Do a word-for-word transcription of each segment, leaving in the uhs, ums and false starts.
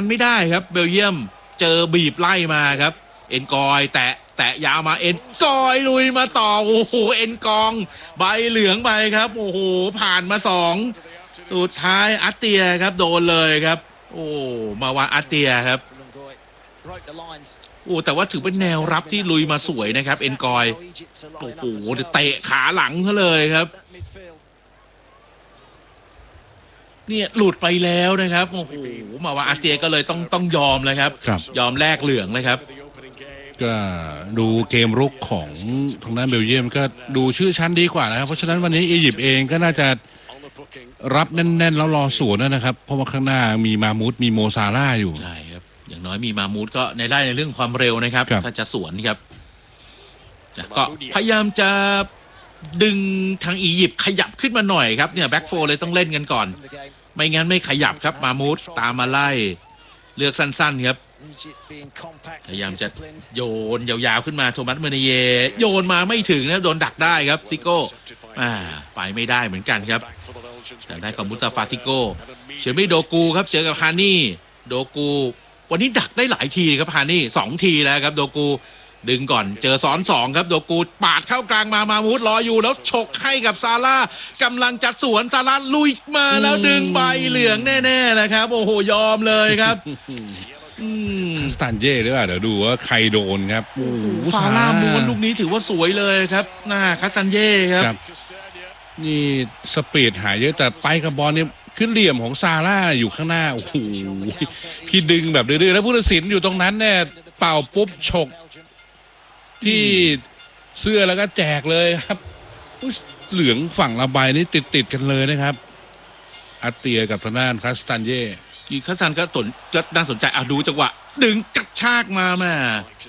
ไม่ได้ครับเบลเยียมเจอบีบไล่มาครับเอ็นกอยแตะแตะยาวมาเอ็นกอยลุยมาต่อโอ้โหเอ็นกองใบเหลืองไปครับโอ้โหผ่านมาสองสุดท้ายอาร์เตียครับโดนเลยครับโอ้มาวาอาร์เตียครับโอ้แต่ว่าถือเป็นแนวรับที่ลุยมาสวยนะครับเอ็นกอยโอ้โหเตะขาหลังเขาเลยครับเนี่ยหลุดไปแล้วนะครับโอ้โหมาว่าอาร์เตียก็เลยต้องต้องยอมเลยครับยอมแลกเหลืองเลยครับก็ดูเกมรุกของทางด้านเบลเยียมก็ดูชื่อชั้นดีกว่านะครับเพราะฉะนั้นวันนี้อียิปต์เองก็น่าจะรับแน่นๆแล้วรอสวนนะครับเพราะว่าข้างหน้ามีมามูดมีโมซาร่าอยู่ใช่ครับอย่างน้อยมีมามูดก็ในได้ในเรื่องความเร็วนะครับถ้าจะสวนครับก็พยายามจะดึงทางอียิปต์ขยับขึ้นมาหน่อยครับเนี่ยแบ็กโฟร์เลยต้องเล่นกันก่อนไม่งั้นไม่ขยับครับมามูดตามมาไล่เลือกสั้นๆครับพยายามจะโยนยาวๆขึ้นมาโทมัสเมเนเยโยนมาไม่ถึงนะโดนดักได้ครับซิโก้อ่าไปไม่ได้เหมือนกันครับแต่ได้ของมุสตาฟาซิโก้เชมิโดกูครับเจอกับฮานี่โดกูวันนี้ดักได้หลายทีครับฮานี่สองทีแล้วครับโดกูดึงก่อนเจอซ้อนสองครับโดกูปาดเข้ากลางมามามูดรออยู่แล้วฉกให้กับซาร่ากำลังจัดสวนซาร่าลุยมาแล้วดึงใบเหลืองแน่ๆนะครับโอ้โหยอมเลยครับสตันเย่หรือเปล่าเดี๋ยวดูว่าใครโดนครับซาร่าม้วนลูกนี้ถือว่าสวยเลยครับหน้าคัสตันเย่ครับนี่สปีดหายเยอะแต่ไปกับบอลนี่ขึ้นเหลี่ยมของซาร่าอยู่ข้างหน้าโอ้โหพี่ดึงแบบดื้อๆแล้วผู้ตัดสินอยู่ตรงนั้นเนี่ยเป่าปุ๊บฉกที่เสื้อแล้วก็แจกเลยครับเหลืองฝั่งละใบนี่ติดติดกันเลยนะครับอาร์เตียกับทางด้านคัสตันเย่อีคัสตันก็สนก็น่าสนใจอ่ะดูจังหวะดึงกระชากมาแม่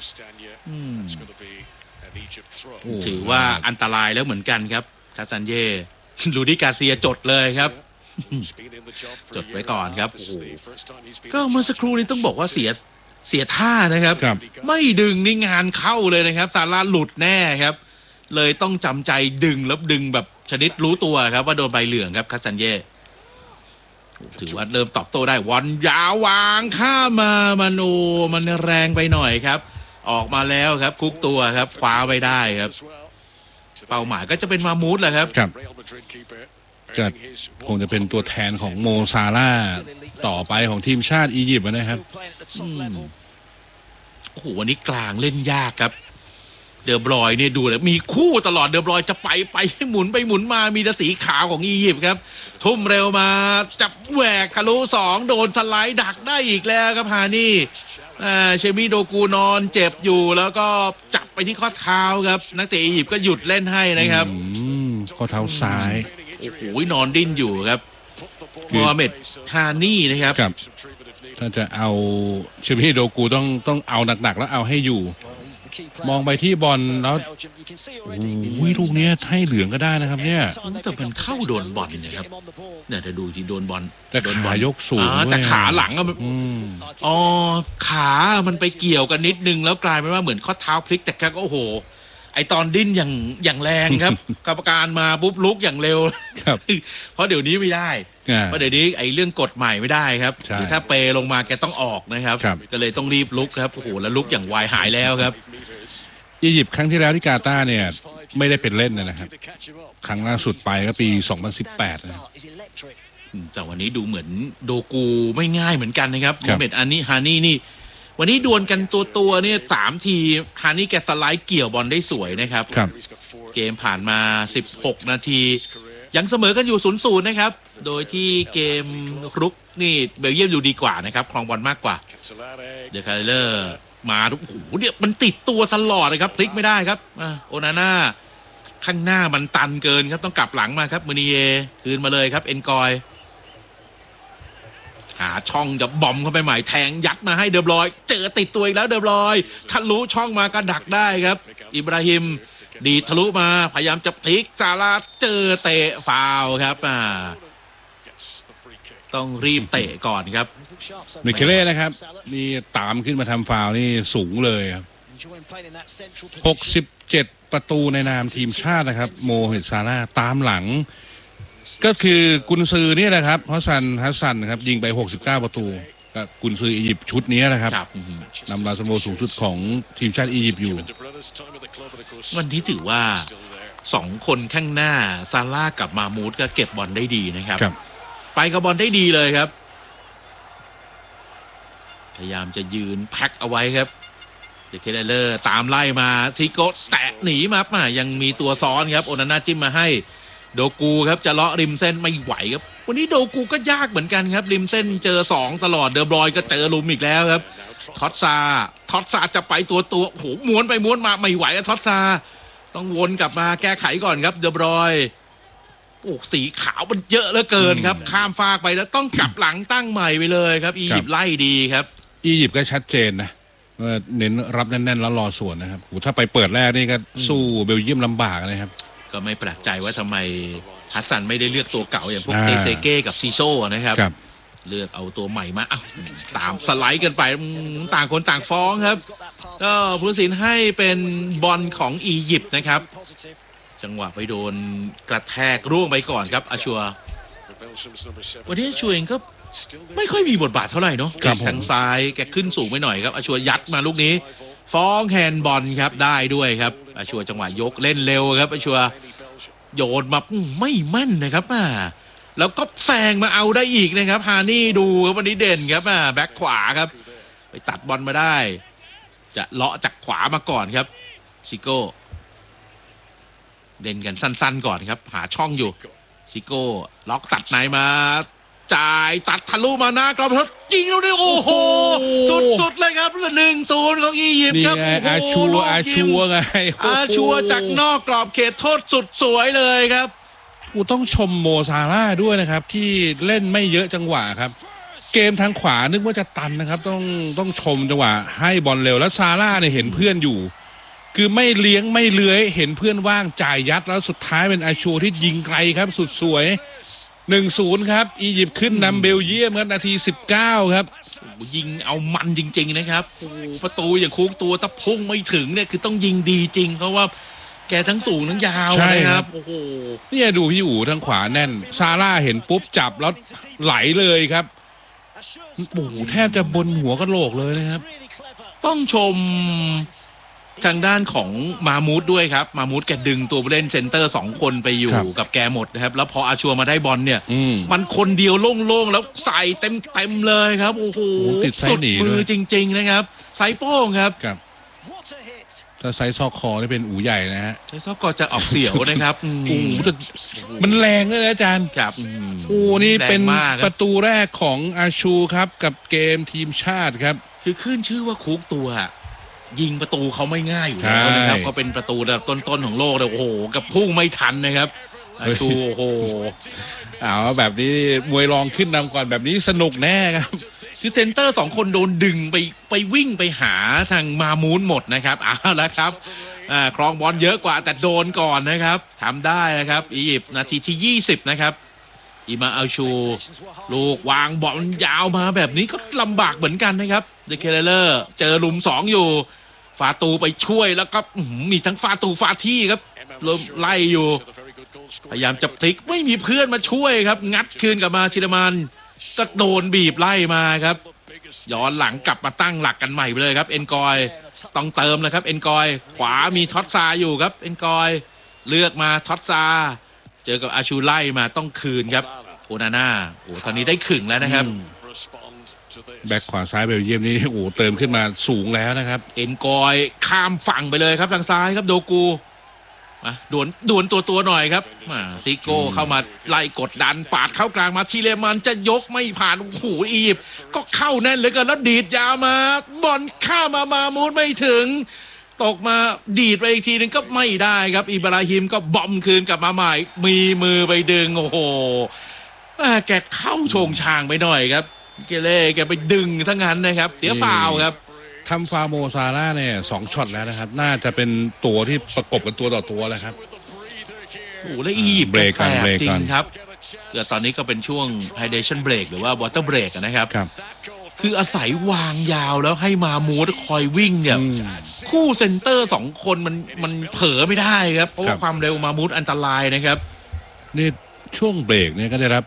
ถือว่าอันตรายแล้วเหมือนกันครับคัสตันเย่ลูดิกาเซียจดเลยครับจดไว้ก่อนครับก็เมื่อสักครู่นี้ต้องบอกว่าเสียเสียท่านะครับไม่ดึงนี่งานเข้าเลยนะครับซาร่าหลุดแน่ครับเลยต้องจำใจดึงแล้วดึงแบบชนิดรู้ตัวครับว่าโดนใบเหลืองครับคัสตันเย่ถือว่าเริ่มตอบโต้ได้วันยาววางข้ามามันโอมันแรงไปหน่อยครับออกมาแล้วครับคุกตัวครับคว้าไปได้ครับเป้าหมายก็จะเป็นมามูดแหละครับจะคงจะเป็นตัวแทนของโมซาร่าต่อไปของทีมชาติอียิปต์นะครับโอ้โหวันนี้กลางเล่นยากครับเดอบรอยเนี่ยดูเลยมีคู่ตลอดเดอบรอยจะไปไปให้หมุนไปหมุนมามีแต่สีขาวของอียิปต์ครับทุ่มเร็วมาจับแหวกทะลุสองโดนสไลด์ดักได้อีกแล้วครับฮานี่เชมิโดกูนอนเจ็บอยู่แล้วก็จับไปที่ข้อเท้าครับนักเตะอียิปต์ก็หยุดเล่นให้นะครับข้อเท้าซ้ายโอ้โหนอนดิ้นอยู่ครับโมฮัมเหม็ดฮานี่นะครับถ้าจะเอาเชมิโดกูต้องต้องเอาหนักๆแล้วเอาให้อยู่มองไปที่บอลแล้วโอ้ยลูกนี้ให้เหลืองก็ได้นะครับเนี่ยแต่มันเข้าโดนบอลนะครับเนี่ยจะดูที่โดนบอลแต่ขายกสูงแต่ขาหลังอ๋อขามันไปเกี่ยวกันนิดนึงแล้วกลายเป็นว่าเหมือนข้อเท้าพลิกแต่แค่ก็โอ้โหไอตอนดิ้นอย่างอย่างแรงครับกรรมการมาปุ๊บลุกอย่างเร็วเพราะเดี๋ยวนี้ไม่ได้เพราะเดี๋ยวนี้ไอเรื่องกฎใหม่ไม่ได้ครับถ้าเปลงมาแกต้องออกนะครับก็เลยต้องรีบลุกครับโอ้โหแล้วลุกอย่างไวหายแล้วครับอียิปต์ครั้งที่แล้วที่กาตาร์เนี่ยไม่ได้เป็นเล่นนะครับครั้งล่าสุดไปก็ปีสองพันสิบแปดนะแต่วันนี้ดูเหมือนโดกูไม่ง่ายเหมือนกันนะครับโมเมดอันนี้ฮานี่นี่วันนี้ดวลกันตัวตัวเนี่ยสามทีฮานี่แกสไลด์เกี่ยวบอลได้สวยนะครับเกมผ่านมาสิบหกนาทียังเสมอกันอยู่ ศูนย์ศูนย์ นะครับโดยที่เกมรุกนี่เบลเยียมอยู่ดีกว่านะครับครองบอลมากกว่าเดคาเลอร์มาโอ้โหเนี่ยมันติดตัวตลอดเลยครับพลิกไม่ได้ครับโอนาน่าข้างหน้ามันตันเกินครับต้องกลับหลังมาครับมูนิเยคืนมาเลยครับเอ็นกอยหาช่องจะบอมเข้าไปใหม่แทงยัดมาให้เดอบรอยเจอติดตัวอีกแล้วเดอบรอยทะลุช่องมาก็ดักได้ครับอิบราฮิมดีทะลุมาพยายามจะพลิกซาร่าเจอเตะฟาวครับอ่าต้องรีบเตะก่อนครับมิเคเล่นะครับนี่ตามขึ้นมาทำฟาวนี่สูงเลยครับหกสิบเจ็ดประตูในนามทีมชาตินะครับโมฮัมเหม็ดซาร่าตามหลังก็คือกุนซือเนี่ยนะครับฮัสซันฮัสซันครับยิงไปหกสิบเก้าประตูก็กุนซืออียิปต์ชุดนี้นะครับครับนำดาวซันโวสูงสุดของทีมชาติอียิปต์อยู่วันนี้ถือว่าสองคนข้างหน้าซาร่ากับมามูดก็เก็บบอลได้ดีนะครับ ไปกับบอลได้ดีเลยครับพยายามจะยืนแพ็คเอาไว้ครับเดคเคเลอร์ตามไล่มาซิโก้แตะหนีมามายังมีตัวซ้อนครับโอนาน่าจิ้มมาให้โดกูครับจะเลาะริมเส้นไม่ไหวครับวันนี้โดกูก็ยากเหมือนกันครับริมเส้นเจอสองตลอดเดอบรอยก็เจอลุมอีกแล้วครับท็อตซาท็อตซาจะไปตัวตัวโอ้โหม้วนไปม้วนมาไม่ไหวท็อตซาต้องวนกลับมาแก้ไขก่อนครับเดอบรอยโอ้สีขาวมันเยอะเหลือเกินครับข้ามฟากไปแล้วต้องกลับหลังตั้งใหม่ไปเลยครับอียิปต์ไล่ดีครับอียิปต์ก็ชัดเจนนะเน้นรับแน่นๆแล้วรอสวนนะครับถ้าไปเปิดแรกนี่ก็สู้เบลเยียมลำบากเลยครับก็ไม่แปลกใจว่าทำไมฮัสซันไม่ได้เลือกตัวเก่าอย่างพวกเตเซเก้กับซีโซนะครับเลือกเอาตัวใหม่มาตามสไลด์กันไปต่างคนต่างฟ้องครับก็ผู้ตัดสินให้เป็นบอลของอียิปต์นะครับจังหวะไปโดนกระแทกร่วงไปก่อนครับอาชัววันนี้อาชัวเองก็ไม่ค่อยมีบทบาทเท่าไหร่เนาะทางซ้ายแกขึ้นสูงไปหน่อยครับอาชัวยัดมาลูกนี้ฟ้องแฮนด์บอลครับได้ด้วยครับอาชัวจังหวะยกเล่นเร็วครับอาชัวโยนมาไม่มั่นนะครับอ่าแล้วก็แซงมาเอาได้อีกนะครับฮานี่ดูครับวันนี้เด่นครับอ่าแบ็คขวาครับไปตัดบอลมาได้จะเลาะจากขวามาก่อนครับซิโก้เล่นกันสั้นๆก่อนครับหาช่องอยู่ซิโก้ล็อกตัดในมาจ่ายตัดทะลุมาหน้ากรอบทดจริงแล้วนี่โอ้โหสุดๆเลยครับหนึ่งศูนย์ของอียิปต์ครับอาชัวอาชัวไงอาชัวจากนอกกรอบเขตโทษสุดสวยเลยครับกูต้องชมโมซาร่าด้วยนะครับที่เล่นไม่เยอะจังหวะครับเกมทางขวานึกว่าจะตันนะครับต้องต้องชมจังหวะให้บอลเร็วแล้วซาร่าเนี่ยเห็นเพื่อนอยู่คือไม่เลี้ยงไม่เลื้อยเห็นเพื่อนว่างจ่ายยัดแล้วสุดท้ายเป็นอาชัวที่ยิงไกลครับสุดสวยหนึ่งศูนย์ครับอียิปต์ขึ้นนำเบลเยียมครับนาทีสิบเก้าครับยิงเอามันจริงๆนะครับโอ้ประตูอย่างคุกตัวตะพุ่งไม่ถึงเนี่ยคือต้องยิงดีจริงเพราะว่าแกทั้งสูงทั้งยาวนะครับโอ้โหนี่ดูพี่อู๋ทางขวาแน่นซาร่าเห็นปุ๊บจับแล้วไหลเลยครับโอ้โหแทบจะบนหัวกะโหลกเลยนะครับต้องชมทางด้านของมามูดด้วยครับมามูดแกดึงตัวเล่นเซนเตอร์สองคนไปอยู่กับแกหมดนะครับแล้วพออาชัวมาได้บอลเนี่ยมันคนเดียวโล่งๆแล้วใส่เต็มๆเลยครับโอ้โหสุดมือจริงๆนะครับไซโป้งครับถ้าไซซอกคอนี่เป็นอูใหญ่นะฮะไซซอกคอจะออกเสียวนะครับมันแรงเลยนะอาจารย์ครับโอ้นี่เป็นประตูแรกของอาชูครับกับเกมทีมชาติครับคือขึ้นชื่อว่าคุกตัวยิงประตูเขาไม่ง่ายอยู่แล้วนะครับเขาเป็นประตูระดับต้นๆของโลกเลยโอ้โหกับพุ่งไม่ทันนะครับอาชูโอ้โหเอาแบบนี้มวยรองขึ้นนำก่อนแบบนี้สนุกแน่ครับคือเซนเตอร์สองคนโดนดึงไปไปวิ่งไปหาทางมามูนหมดนะครับเอาละครับอ่าครองบอลเยอะกว่าแต่โดนก่อนนะครับทำได้นะครับอียิปต์นาทีที่ยี่สิบนะครับอิมาอัลชูลูกวางบอลยาวมาแบบนี้ก็ลำบากเหมือนกันนะครับเดเคเลอร์เจอลุมสองอยู่ฟาตูไปช่วยแล้วก็มีทั้งฟาตูฟาที่ครับไล่อยู่พยายามจะพลิกไม่มีเพื่อนมาช่วยครับงัดคืนกลับมาชิรมันก็โดนบีบไล่มาครับย้อนหลังกลับมาตั้งหลักกันใหม่ไปเลยครับเอ็นกอยต้องเติมเลยครับเอ็นกอยขวามีท็อตซาอยู่ครับเอ็นกอยเลือกมาท็อตซาเจอกับอาชูไล่มาต้องคืนครับโอนาน่าโอ้ตอนนี้ได้ขึงแล้วนะครับแบ็คขวาซ้ายเบลเยียมนี่โอ้เติมขึ้นมาสูงแล้วนะครับเอ็นกอยข้ามฝั่งไปเลยครับทางซ้ายครับโดกูมาดวลดวลตัวตัวหน่อยครับมาซิโก้เข้ามาไล่กดดันปาดเข้ากลางมาทีเลมันจะยกไม่ผ่านโอ้โหอียิปต์ก็เข้าแน่นเลยกันแล้วดีดยาวมาบอลข้ามามามูดไม่ถึงตกมาดีดไปอีกทีนึงก็ไม่ได้ครับอิบราฮิมก็บอมคืนกลับมาใหม่มีมือไปดึงโอ้โหแกเข้าโฉงชางไปหน่อยครับเกเล่แกไปดึงทั้งนั้นนะครับเสียฟาวครับทำฟาโมซาร่าเนี่ยสองช็อตแล้วนะครับน่าจะเป็นตัวที่ประกบกันตัวต่อตัวแล้วครับโอ้แล้วอียิปต์เบรกกันจริงครับเดี๋ยวตอนนี้ก็เป็นช่วง hydration break หรือว่า water break นะครับคืออาศัยวางยาวแล้วให้มามูดคอยวิ่งเนี่ยคู่เซนเตอร์สองคนมันมันเผลอไม่ได้ครับเพราะว่าความเร็วมามูดอันตรายนะครับนี่ช่วงเบรกเนี่ยก็ได้รับ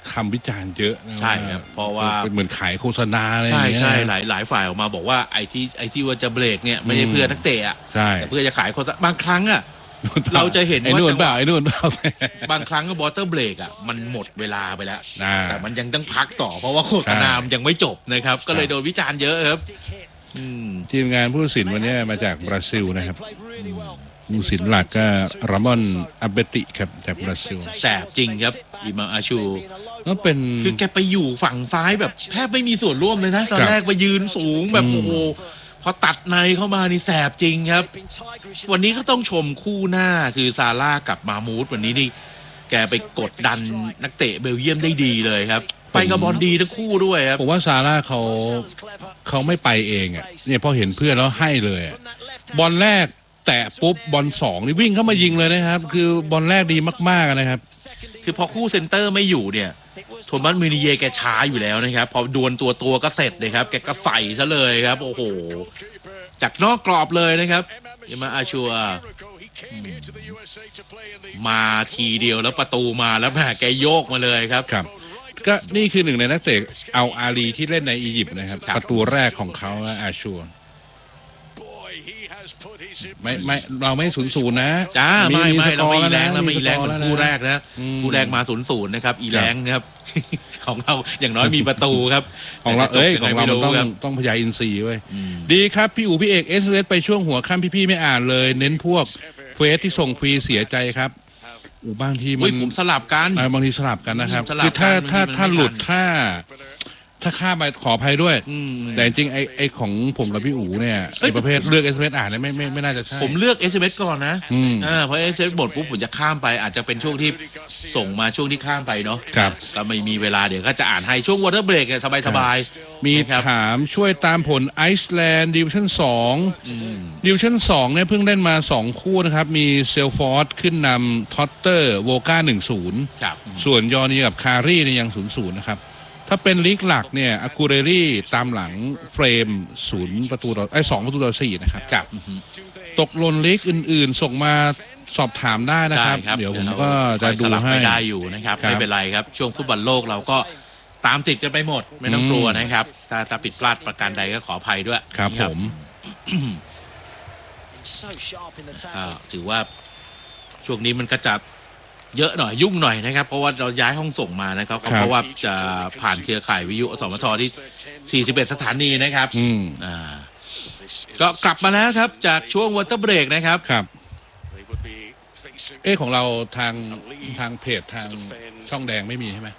คำวิจารณ์เยอะนะใช่ครับเพราะว่าเป็นเหมือนขายโฆษณาอะไรอใช่ย่างเงี้ยใช่หลายหลายฝ่ายออกมาบอกว่าไอ้ที่ไอ้ที่ว่าจะเบรกเนี่ยไม่ได้เพื่อนักเตะอะใช่แต่เพื่อจะขายโฆษณาบางครั้งอะเราจะเห็นไอ้ว่านู่นจังหเปล่าวะไอ้นู่นเปล่าบางครั้งก็บอเตอร์เบรกอะมันหมดเวลาไปแล้วอ่าแต่มันยังต้องพักต่อเพราะว่าโฆษณามันยังไม่จบนะครับ ก็เลยโดนวิจารณ์เยอะครับอืมทีมงานผู้ตัดสินวันนี้มาจากบราซิลนะครับผู้ตัดสินหลักก็รามอนอาเบติครับจากบราซิลแสบจริงครับอิมาอาชูแล้วเป็นคือแกไปอยู่ฝั่งซ้ายแบบแทบไม่มีส่วนร่วมเลยนะตอนแรกไปยืนสูงแบบโอ้โหพอตัดในเข้ามานี่แสบจริงครับ วันนี้ก็ต้องชมคู่หน้าคือซาร่ากับมามูดวันนี้นี่แกไปกดดันนักเตะเบลเยียมได้ดีเลยครับ ไปกับบอลดีทั้งคู่ด้วยครับผมว่าซาร่าเขาเขาไม่ไปเองอ่ะเนี่ยพอเห็นเพื่อนแล้วให้เลยอะบอลแรกแตะปุ๊บบอลสองนี่วิ่งเข้ามายิงเลยนะครับ คือบอลแรกดีมากๆนะครับคือพอคู่เซนเตอร์ไม่อยู่เนี่ยโทมัสมินิเยแกช้าอยู่แล้วนะครับ พอดวลตัวตัวก็เสร็จเลยครับ แกก็ใส่ซะเลยครับ โอ้โห จากนอกกรอบเลยนะครับยามาอาชัวมาทีเดียวแล้วประตูมาแล้วแหมแกโยกมาเลยครับครับ ก็นี่คือหนึ่งในนักเตะเอาอาลีที่เล่นในอียิปต์นะครับครับประตูแรกของเขานะอาชัวไม่ไม่เราไม่ศูนย์ศูนย์นะจ้าไม่ไม่สกเราอไม่ร์อีแรงนะเราไม่อีแรงเหมือนคู่แรกนะอืมคู่แรกมาศูนย์ศูนย์นะครับอีแรงนะครับ ของเราอย่างน้อยมีประตูครับของเราแต่จะจบเอ้ยยังขไงองเราไม่มันต้องครับต้องพยาอินทรีย์เว้ยอืมดีครับ พี่อู๋พี่เอกเอสเอสไปช่วงหัวค่ำพี่ๆไม่อ่านเลย เน้นพวกเฟซที่ส่งฟรีเสียใจครับอู๋บางทีมัอุ้ยนผมสลับกันอ่าบางทีสลับกันนะครับสลับคือถ้ากันถ้าบางทีมันถ้าไม่หลุดทันถ้า ถ้าข้ามไปขออภัยด้วยอืมแต่จริงๆไอ้ไอ้ของผมกับพี่อู๋เนี่ยเอ้ไอ้ยประเภทเลือกเอสเอสอ่านเนี่ยไม่ไม่ไม่น่าจะใช่ผมเลือก เอส เอ็ม เอส ก่อนนะอืมอ่าเพราะ เอส เอ็ม เอส หมดปุ๊บผมจะข้ามไปอาจจะเป็นช่วงที่ส่งมาช่วงที่ข้ามไปเนาะครับก็ไม่มีเวลาเดี๋ยวก็จะอ่านให้ช่วงวอเตอร์เบรกสบายสบายๆมีนะครับถามช่วยตามผลไอซ์แลนด์ดิวชั่นสองดิวชั่นสองเนี่ยเพิ่งเล่นมาสองคู่นะครับ มีเซลฟอร์ดขึ้นนำท็อตเตอร์โวก้าหนึ่งศูนย์ครับส่วนยอร์นีกับคารีเนี่ยยังศูนย์ศูนย์นะครับ ถ้าเป็นลีกหลักเนี่ยอาคูเรรี่ตามหลังเฟรมศูนย์ประตูต่อไอ้สองประตูต่อสี่นะครับกับตกหล่นลีกอื่นๆ ส่งมาสอบถามได้นะครับได้ครับเดี๋ยวผมเดี๋ยวก็จะเราดูสลับให้ไปได้อยู่นะครับครับไม่เป็นไรครับ ช่วงฟุตบอลโลกเราก็ตามติดกันไปหมด ไม่ต้องกลัวนะครับถ้าถ้าผิดพลาดประการใดก็ขออภัยด้วยครับนะผมอ่าถือว่าช่วงนี้มันก็จะเยอะหน่อยยุ่งหน่อยนะครับ เพราะว่าเราย้ายห้องส่งมานะครับครับเพราะว่าจะผ่านเครือข่ายวิทยุอสมทที่สี่สิบเอ็ดสถานีนะครับอืมอ่าก็กลับมาแล้วครับจากช่วงวอเตอร์เบรกนะครับครับ เอ้ของเราทางทางเพจทางช่องแดงไม่มีใช่ไหม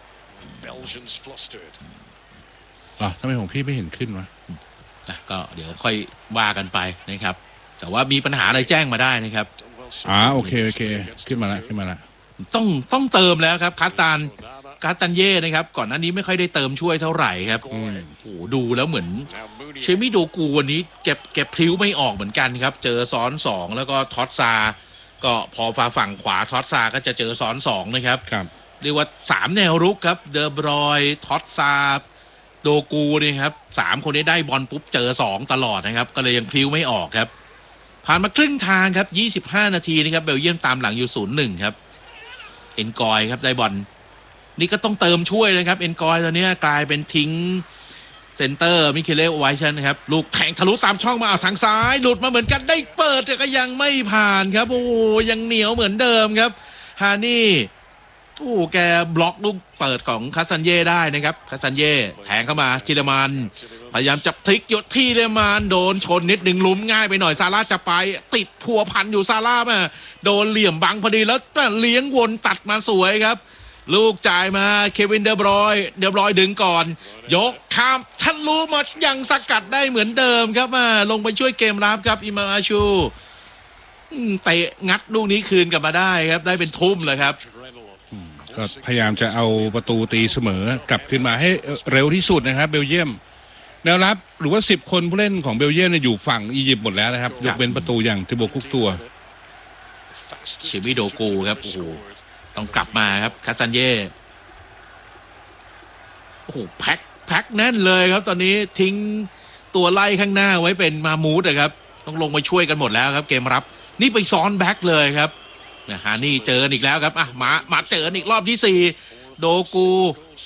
หรอทำไมของพี่ไม่เห็นขึ้นวะนะก็เดี๋ยวค่อยว่ากันไปนะครับ แต่ว่ามีปัญหาอะไรแจ้งมาได้นะครับอ๋อโอเคโอเค ขึ้นมาละขึ้นมาละต้องต้องเติมแล้วครับคาตานคาตันเย่นะครับก่อนหน้านี้ไม่ค่อยได้เติมช่วยเท่าไหร่ครับโอ้โหดูแล้วเหมือนเชมิโดกูวันนี้เก็บเก็บพลิ้วไม่ออกเหมือนกันครับ เจอซ้อนสองแล้วก็ท็อตซาก็พอฝ่าฝั่งขวาท็อตซาก็จะเจอซ้อนสองนะครับครับเรียกว่าสามแนวรุกครับเดอบรอยท็อตซาโดกูนี่ครับสามคนนี้ได้บอลปุ๊บเจอสองตลอดนะครับก็เลยยังพลิ้วไม่ออกครับผ่านมาครึ่งทางครับยี่สิบห้านาทีนะครับเบลเยียมตามหลังอยู่ ศูนย์หนึ่ง ครับเอ็นกอยครับได้บอลนี่ก็ต้องเติมช่วยนะครับเอ็นกอยตอนนี้กลายเป็นทิ้งเซนเตอร์มิเคเลสไวชันนะครับลูกแทงทะลุตามช่องมาเอาทางซ้ายหลุดมาเหมือนกันได้เปิดแต่ก็ยังไม่ผ่านครับโอ้ยังเหนียวเหมือนเดิมครับฮานี่โอ้แกบล็อกลูกเปิดของคาซันเย่ได้นะครับคาซันเย่แทงเข้ามาจิเลมานพยายามจะพลิกยศที่เลมานโดนชนนิดหนึ่งลุ้มง่ายไปหน่อยซาร่าจะไปติดพัวพันอยู่ซาร่ามาโดนเหลี่ยมบังพอดีแล้วเลี้ยงวนตัดมาสวยครับลูกจ่ายมาเควินเดอบรอยเดอบรอยดึงก่อนยกข้ามทันรู้มายังสกัดได้เหมือนเดิมครับมาลงไปช่วยเกมรับครับอิมาอาชูเตะงัดลูกนี้คืนกลับมาได้ครับได้เป็นทุ่มเลยครับก็พยายามจะเอาประตูตีเสมอกลับขึ้นมาให้เร็วที่สุดนะครับเบลเยียมแนวรับหรือว่าสิบคนผู้เล่นของเบลเยียมเนี่ยอยู่ฝั่งอียิปต์หมดแล้วนะครับยกเว้นประตูอย่างทิโบคุกตัวเชมิโดกูครับโอ้โหต้องกลับมาครับคาซันเย่โอ้โหแพ็คแพ็คแน่นเลยครับตอนนี้ทิ้งตัวไล่ข้างหน้าไว้เป็นมามูดนะครับต้องลงมาช่วยกันหมดแล้วครับเกมรับนี่ไปซ้อนแบ็คเลยครับนะฮานี่เจออีกแล้วครับอ่ะมามาเจออีกรอบที่สี่โดกู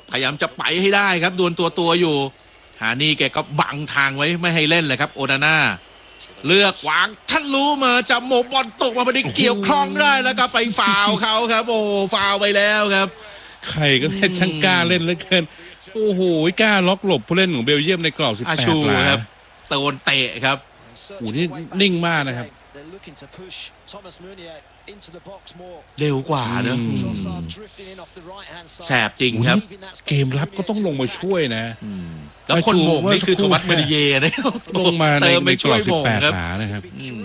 พยายามจะไปให้ได้ครับดวลตัวตัวอยู่ฮานี่แกก็บังทางไว้ไม่ให้เล่นเลยครับโอนาน่าเลือกวางท่านรู้มาจะโมบอลตกมาพอดีเกี่ยวคล้องได้แล้วก็ไปฟาวเขาครับโอ้ฟาวไปแล้วครับใครก็เล่นช่างกล้าเล่นเหลือเกินโอ้โหกล้าล็อกหลบผู้เล่นของเบลเยียมในกรอบสิบแปดหลาครับโดนเตะครับโอ้นี่นิ่งมากนะครับเร็วกว่าเนอะแสบจริงครับเกมรับก็ต้องลงมาช่วยนะแล้วคนโหม่งนี่คือโทมัสเมดิเย่นะลงมาในในกรอบสิบแปดหลานะครับ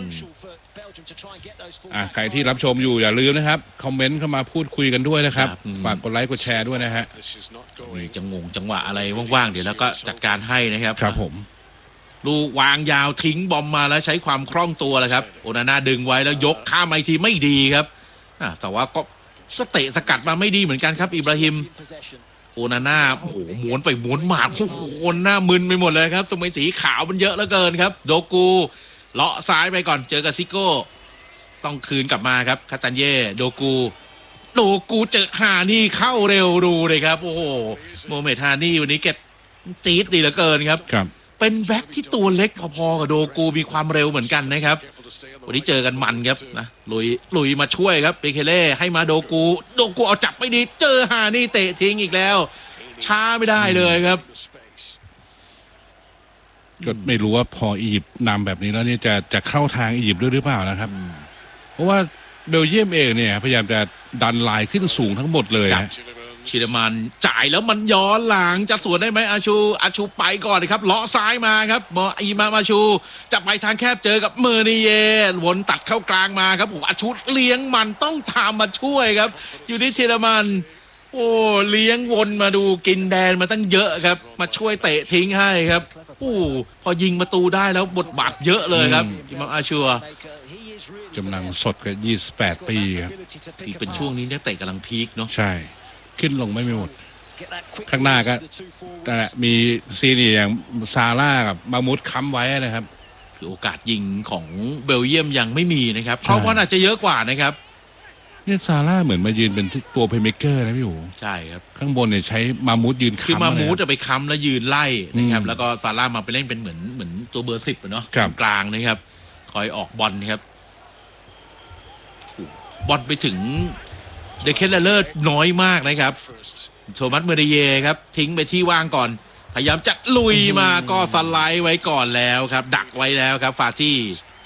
อ่ะใครที่รับชมอยู่อย่าลืมนะครับคอมเมนต์เข้ามาพูดคุยกันด้วยนะครับฝากกดไลค์กดแชร์ด้วยนะฮะมีจังงงจังหวะอะไรว่างๆเดี๋ยวแล้วก็จัดการให้นะครับครับผมลูกวางยาวทิ้งบอมมาแล้วใช้ความคล่องตัวแหละครับโอนาน่าดึงไว้แล้วยกข้ามไอทีไม่ดีครับแต่ว่าก็ก็เตะสกัดมาไม่ดีเหมือนกันครับอิบราฮิมโอนาน่าโอ้โหม้วนไปม้วนมาโอ้โหหน้ามึนไปหมดเลยครับทำไมสีขาวมันเยอะเหลือเกินครับโดกูเลาะซ้ายไปก่อนเจอกับซิโก้ต้องคืนกลับมาครับคาตันเย่โดกูโดกูเจอฮานี่เข้าเร็วดูเลยครับโอ้โหโมเมดฮานี่วันนี้เก็ตจี๊ดดีเหลือเกินครับเป็นแบ็คที่ตัวเล็กพอๆกับโดกูมีความเร็วเหมือนกันนะครับวันนี้เจอกันมันครับนะลุยลุยมาช่วยครับเบเคเล่ให้มาโดกูโดกูเอาจับไม่ดีเจอฮานี่เตะทิ้งอีกแล้วช้าไม่ได้เลยครับก็ไม่รู้ว่าพออียิปต์นำแบบนี้แล้วนี่จะจะเข้าทางอียิปต์ด้วยหรือเปล่านะครับเพราะว่าเบลเยียมเองเนี่ยพยายามจะดันไลน์ขึ้นสูงทั้งหมดเลยนะชิลมันจ่ายแล้วมันย้อนหลังจะสวนได้ไหมอาชูอาชูไปก่อนเลยครับเลาะซ้ายมาครับมออีมามาชูจะไปทางแคบเจอกับเมอร์นิเยวนตัดเข้ากลางมาครับโอ้อาชูเลี้ยงมันต้องตามมาช่วยครับอยู่ที่ชิลมันโอ้เลี้ยงวนมาดูกินแดนมาตั้งเยอะครับมาช่วยเตะทิ้งให้ครับโอ้พอยิงประตูได้แล้วบทบาทเยอะเลยครับอิมามอาชัวกำลังสดกับยี่สิบแปดปีครับที่เป็นช่วงนี้นักเตะกำลังพีคเนาะใช่ขึ้นลงไม่หมดข้างหน้าก็มีซีนีอย่างซาร่ากับมามุดค้ำไว้นะครับคือโอกาสยิงของเบลเยียมยังไม่มีนะครับเพราะว่าอาจจะเยอะกว่านะครับเนี่ยซาร่าเหมือนมายืนเป็นตัวเพลย์เมคเกอร์นะพี่หูใช่ครับข้างบนเนี่ยใช้มามุดยืนค้ำคือมามุดจะไปค้ำแล้วยืนไล่นะครับแล้วก็ซาร่ามาไปเล่นเป็นเหมือนเหมือนตัวเบอร์สิบเนาะกลางนะครับคอยออกบอลนะครับบอลไปถึงเดคเคลเลอร์น้อยมากนะครับโทมัสเมดิเย่ครับทิ้งไปที่ว่างก่อนพยายามจะลุยมาก็สไลด์ไว้ก่อนแล้วครับดักไว้แล้วครับฟาตี้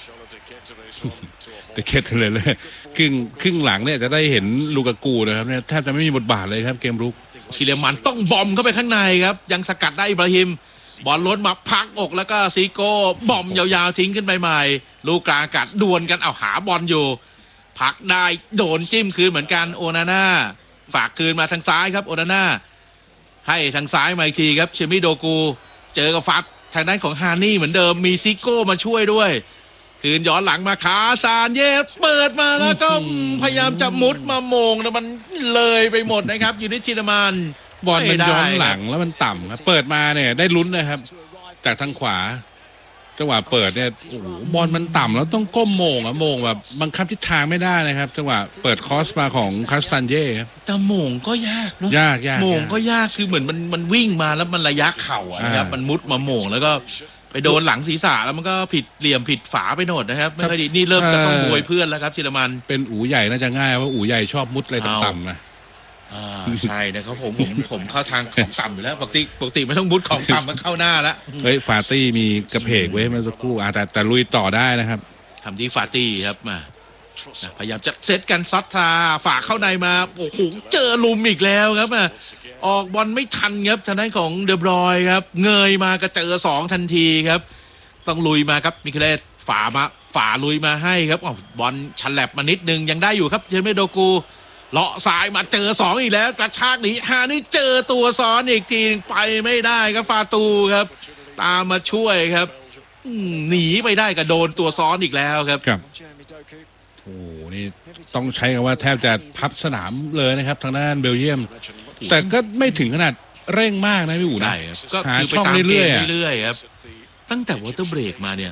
เดคเคลเลอร์ครึ่งครึ่งหลังเนี่ยจะได้เห็นลูกากูนะครับเนี่ยแทบจะไม่มีบทบาทเลยครับเกมรุกชิเลมันต้องบอมเข้าไปข้างในครับยังสกัดได้อิบราฮิมบอลล้นมาพักอกแล้วก็ซิโก้บอมยาวๆทิ้งขึ้นไปใหม่ลูกกลางอากาศดวลกันเอาหาบอลอยู่พักได้โดนจิ้มคืนเหมือนกันโอนาน่าฝากคืนมาทางซ้ายครับโอนาน่าให้ทางซ้ายมาอีกทีครับเชมิโดกูเจอกับฟักทางด้านของฮานี่เหมือนเดิมมีซิโก้มาช่วยด้วยคืนย้อนหลังมาขาซานเย่เปิดมาแล้วก็พยายามจะมุดมาโมงแต่มันเลยไปหมดนะครับอยู่ที่ชิลมันบอลมันย้อนหลังแล้วมันต่ำครับเปิดมาเนี่ยได้ลุ้นนะครับจากทางขวาจังหวะเปิดเนี่ยโอ้โหบอลมันต่ำแล้วต้องก้มโมงอะโมงแบบบังคับทิศทางไม่ได้นะครับจังหวะเปิดคอสมาของคาสตันเย่ครับแต่โมงก็ยากเนาะยากยากโมงก็ยากคือเหมือนมันมันวิ่งมาแล้วมันระยะเข่านะครับมันมุดมาโมงแล้วก็ไปโดนหลังศีรษะแล้วมันก็ผิดเหลี่ยมผิดฝาไปโหนดนะครับไม่ค่อยดีนี่เริ่มจะต้องโวยเพื่อนแล้วครับชิลมันเป็นอู๋ใหญ่น่าจะง่ายเพราะอู๋ใหญ่ชอบมุดอะไรต่ำๆนะใช่นะครับผมผมผมเข้าทางของต่ำอยู่แล้วปกติปกติไม่ต้องมุดของต่ำมันเข้าหน้าแล้วเฮ้ยฟาตี้มีกระเพกไว้เมื่อสักครู่แต่แต่ลุยต่อได้นะครับทำที่ฟาตี้ครับมาพยายามจะเซตกันซัดทาฝากเข้าในมาโอ้โหเจอลุมอีกแล้วครับออกบอลไม่ทันครับทางด้านของเดบรอยครับเงยมาก็เจอสองทันทีครับต้องลุยมาครับมิเคเลสฝามาฝาลุยมาให้ครับบอลชันแลบมานิดนึงยังได้อยู่ครับเจเมโดกูเลาะซ้ายมาเจอสองอีกแล้วกระชากหนีฮานี่เจอตัวซ้อนอีกทีไปไม่ได้ครับฟาตูครับตามมาช่วยครับหนีไปได้ก็โดนตัวซ้อนอีกแล้วครับครับโอ้นี่ต้องใช้คำว่าแทบจะพับสนามเลยนะครับทางด้านเบลเยียมแต่ก็ไม่ถึงขนาดเร่งมากนะพี่อู๋นะก็คือไปตามเกมเรื่อยๆครับตั้งแต่วอเตอร์เบรกมาเนี่ย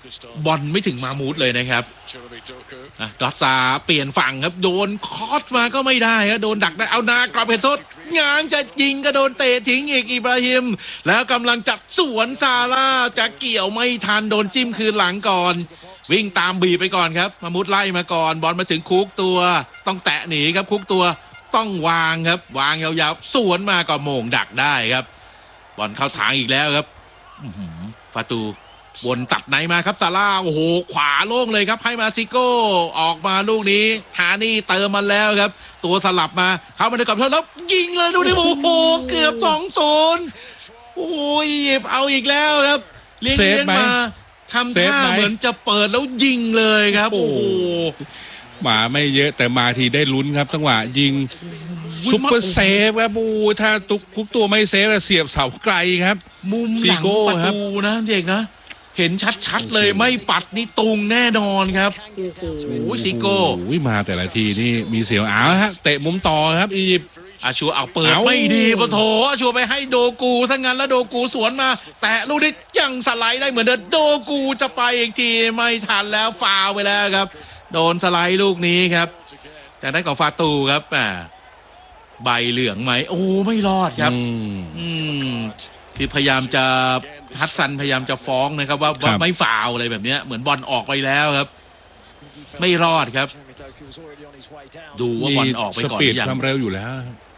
บอลไม่ถึงมามูดเลยนะครับนะดอทซาเปลี่ยนฝั่งครับโดนคอสมาก็ไม่ได้ครับโดนดักได้เอานากลับเฮดโทษงานจะยิงก็โดนเตะทิ้งอีกอิบราฮิมแล้วกำลังจับสวนซาร่าจะเกี่ยวไม่ทันโดนจิ้มคืนหลังก่อนวิ่งตามบีไปก่อนครับมามูดไล่มาก่อนบอลมาถึงคุกตัวต้องแตะหนีครับคุกตัวต้องวางครับวางยาวๆสวนมาก็โมงดักได้ครับบอลเข้าทางอีกแล้วครับฟาตูวนตัดไหนมาครับซาร่าโอ้โหขวาโล่งเลยครับให้มาซิโก้ออกมาลูกนี้ฮานี่เติมมาแล้วครับตัวสลับมาเข้ามาในกรอบเท่าแล้วยิงเลยดูดิโอ้โหเกือบ สองศูนย์ โอ้ยเอาอีกแล้วครับเลี้ยงเลี้ยงมาทำท่าเหมือนจะเปิดแล้วยิงเลยครับโอ้โหมาไม่เยอะแต่มาทีได้ลุ้นครับจังหวะยิงซุปเปอร์เซฟครับบูถ้าตุกคุกตัวไม่เซฟเสียบเสาไกลครับมุมหลังประตูนะเด็กนะเห็นชัดๆเลยไม่ปัดนี่ตุงแน่นอนครับโอ้โหซิโก้มาแต่ละทีนี่มีเสียวอ้าวฮะเตะมุมต่อครับอียิปต์อาชัวเอาเปิดไม่ดีปะโถอาชัวไปให้โดกูซะงั้นแล้วโดกูสวนมาแต่ลูกนี้ยังสไลด์ได้เหมือนเดิมโดกูจะไปอีกทีไม่ทันแล้วฟาวไปแล้วครับโดนสไลด์ลูกนี้ครับจากนั้นก็ฟาตูครับอ่าใบเหลืองไหมโอ้ไม่รอดครับอืมที่พยายามจะฮัตซันพยายามจะฟ้องนะครับว่าว่าไม่ฟาวอะไรแบบนี้เหมือนบอลออกไปแล้วครับไม่รอดครับดูว่าบอลออกไปก่อนหรือยังความเร็วอยู่แล้ว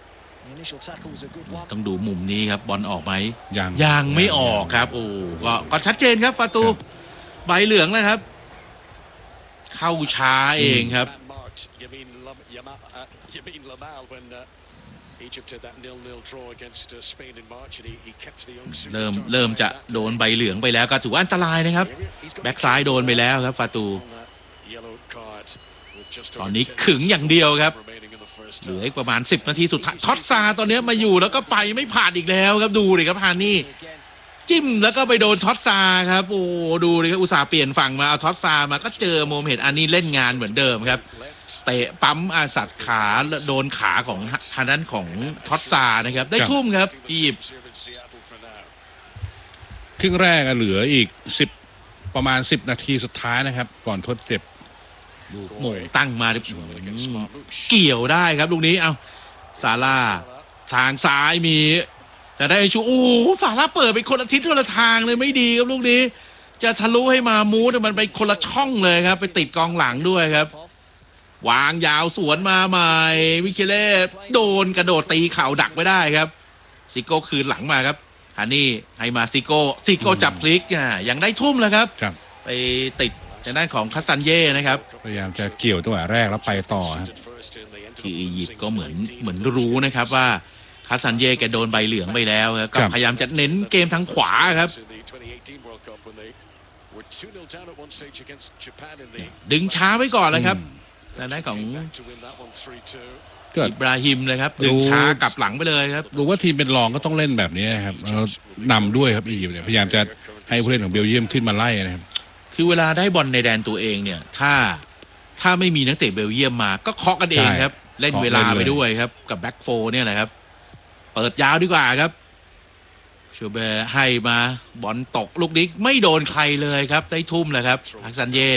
ต้องดูมุมนี้ครับบอลออกไหมยังยังไม่ออกครับโอ้ก็ก็ชัดเจนครับฟาตูใบเหลืองแล้วครับเข้าช้าเองครับเริ่มเริ่มจะโดนใบเหลืองไปแล้วก็ถือว่าอันตรายนะครับแบ็กซ้ายโดนไปแล้วครับฟาตูตอนนี้ขึงอย่างเดียวครับเหลืออีกประมาณสิบนาทีสุดท้ายท็อตซาตอนนี้มาอยู่แล้วก็ไปไม่ผ่านอีกแล้วครับดูเลยครับฮานี่จิ้มแล้วก็ไปโดนท็อตซาครับโอ้ดูเลยครับอุตส่าห์เปลี่ยนฝั่งมาเอาท็อตซามาก็เจอโมเมดอันนี้เล่นงานเหมือนเดิมครับเตะปั๊มอาสัตขาโดนขาของทางด้านของท็อตซานะครับได้ทุ่มครับอียิปต์ครึ่งแรกเหลืออีกสิบประมาณสิบนาทีสุดท้ายนะครับก่อนทดเจ็บโมงตั้งมาเกี่ยวได้ครับลูกนี้เอาซาร่าทางซ้ายมีจะได้ชูโอ้ซาร่าเปิดไปคนละทิศคนละทางเลยไม่ดีครับลูกนี้จะทะลุให้มามูดมันไปคนละช่องเลยครับไปติดกองหลังด้วยครับวางยาวสวนมาใหม่มิเคเล่โดนกระโดดตีเข่าดักไว้ได้ครับซิโก้คืนหลังมาครับฮันนี่ให้มาซิโก้ซิโก้จับพลิกอ่ะยังได้ทุ่มแล้วครับไปติดทางด้านของคัสซันเย่นะครับพยายามจะเกี่ยวตัวแรกแล้วไปต่อครับที่อียิปต์ก็เหมือนเหมือนรู้นะครับว่าคัสซันเย่แกโดนใบเหลืองไปแล้วครับก็พยายามจะเน้นเกมทางขวาครับดึงช้าไว้ก่อนเลยครับทางด้านของอิบราฮิมเลยครับดึงช้ากลับหลังไปเลยครับรู้ว่าทีมเป็นรองก็ต้องเล่นแบบนี้ครับแล้วนำด้วยครับอียิปต์พยายามจะให้ผู้เล่นของเบลเยียมขึ้นมาไล่นะครับคือเวลาได้บอลในแดนตัวเองเนี่ยถ้าถ้าไม่มีนักเตะเบลเยียมมาก็เคาะกันเองครับเล่นเวลาไปด้วยครับกับแบ็กโฟเนี่ยแหละครับเปิดยาวดีกว่าครับชูเบร์ให้มาบอลตกลูกนี้ไม่โดนใครเลยครับได้ทุ่มเลยครับฮักซันเย่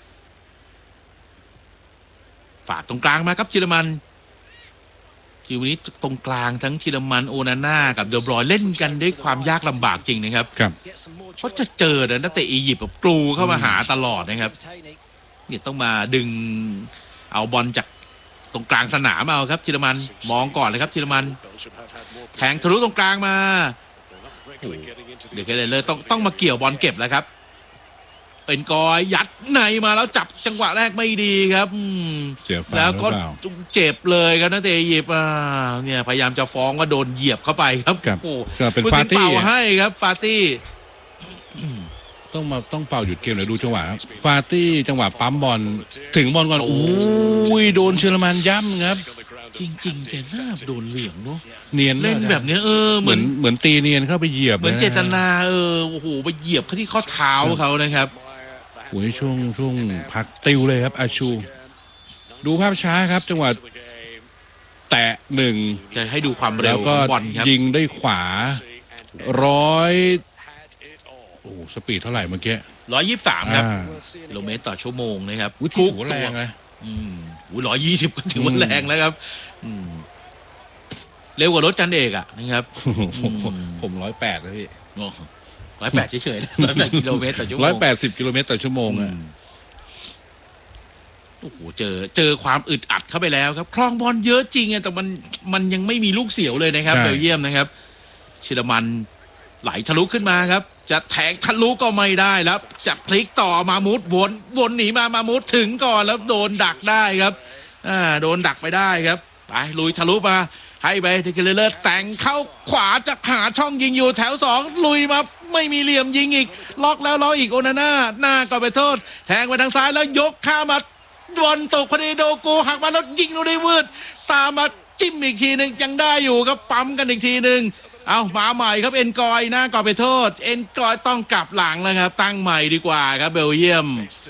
ฝากตรงกลางมาครับจิรมันทีนี้ตรงกลางทั้งจิรมันโอนาน่ากับเดอบรอยเล่นกันด้วยความยากลำบากจริงนะครับเพราะจะเจอนักเตะอียิปต์แบบกรูเข้ามาหาตลอดนะครับเนี่ยต้องมาดึงเอาบอลจากตรงกลางสนามเอาครับจิรมันมองก่อนเลยครับจิรมันแทงทะลุตรงกลางมาเดี๋ยวแค่เลยต้องต้องมาเกี่ยวบอลเก็บแล้วครับเป็นกอยยัดในมาแล้วจับจังหวะแรกไม่ดีครับแล้วก็เจ็บเลยครับนักเตะอียิปต์เนี่ยพยายามจะฟ้องก็โดนเหยียบเข้าไปครับโอ้เป็นฟาตี้เป่าให้ครับฟาตี้ต้องมาต้องเป่าหยุดเกมเลยดูจังหวะฟาตี้จังหวะปั๊มบอลถึงบอลก่อนโอ้ยโดนเชอร์มานย่ำครับจริงๆแกน่าโดนเหลืองเนาะเนียนเล่นแบบนี้เออเหมือนเหมือนตีเนียนเข้าไปเหยียบเหมือนเจตนาเออโอ้โหไปเหยียบเขาที่ข้อเท้าเขานะครับโอ้ยช่วงช่วงพักติวเลยครับอาชูดูภาพช้าครับจังหวะแตะหนึ่งจะให้ดูความเร็วบอลยิงด้วยขวาร้อยโอ้สปีดเท่าไหร่เมื่อกี้ร้อยยี่สิบสามครับอ่ากิโลเมตรต่อชั่วโมงนะครับอุ้ยถือว่าแรงนะอืมอุ้ยร้อยยี่สิบก็ถือว่าแรงแล้วครับอืมเร็วกว่ารถจันเอกอะนะครับผมผมร้อยแปดแล้วพี่ร้อยแปดเฉยๆร้อยแปดกิโลเมตรต่อชั่วโมงร้อยแปดสิบกิโลเมตรต่อชั่วโมงอะโอ้โหเจอเจอความอึดอัดเข้าไปแล้วครับคลองบอลเยอะจริงอะแต่มันมันยังไม่มีลูกเสียวเลยนะครับเบลเยียมนะครับชิลมันไหลทะลุขึ้นมาครับจะแทงทะลุก็ไม่ได้แล้วจะพลิกต่อมามุดวนวนหนีมามามุดถึงก่อนแล้วโดนดักได้ครับอ่าโดนดักไปได้ครับไปลุยทะลุมาให้ไปเทเคเลอร์แต่งเข้าขวาจะหาช่องยิงอยู่แถวสองลุยมาไม่มีเหลี่ยมยิงอีกล็อกแล้วล็อกอีกโอนาน่าหน้าก็ไปโทษแทงไปทางซ้ายแล้วยกข้ามาบอลตกพอดีโดกูหักมาแล้วยิงลูกได้วืดตามมาจิ้มอีกทีหนึ่งยังได้อยู่ครับปั๊มกันอีกทีหนึ่งเอามาใหม่ครับเอ็นกอยหน้าก็ไปโทษเอ็นกอยต้องกลับหลังแล้วครับตั้งใหม่ดีกว่าครับเบลเยียม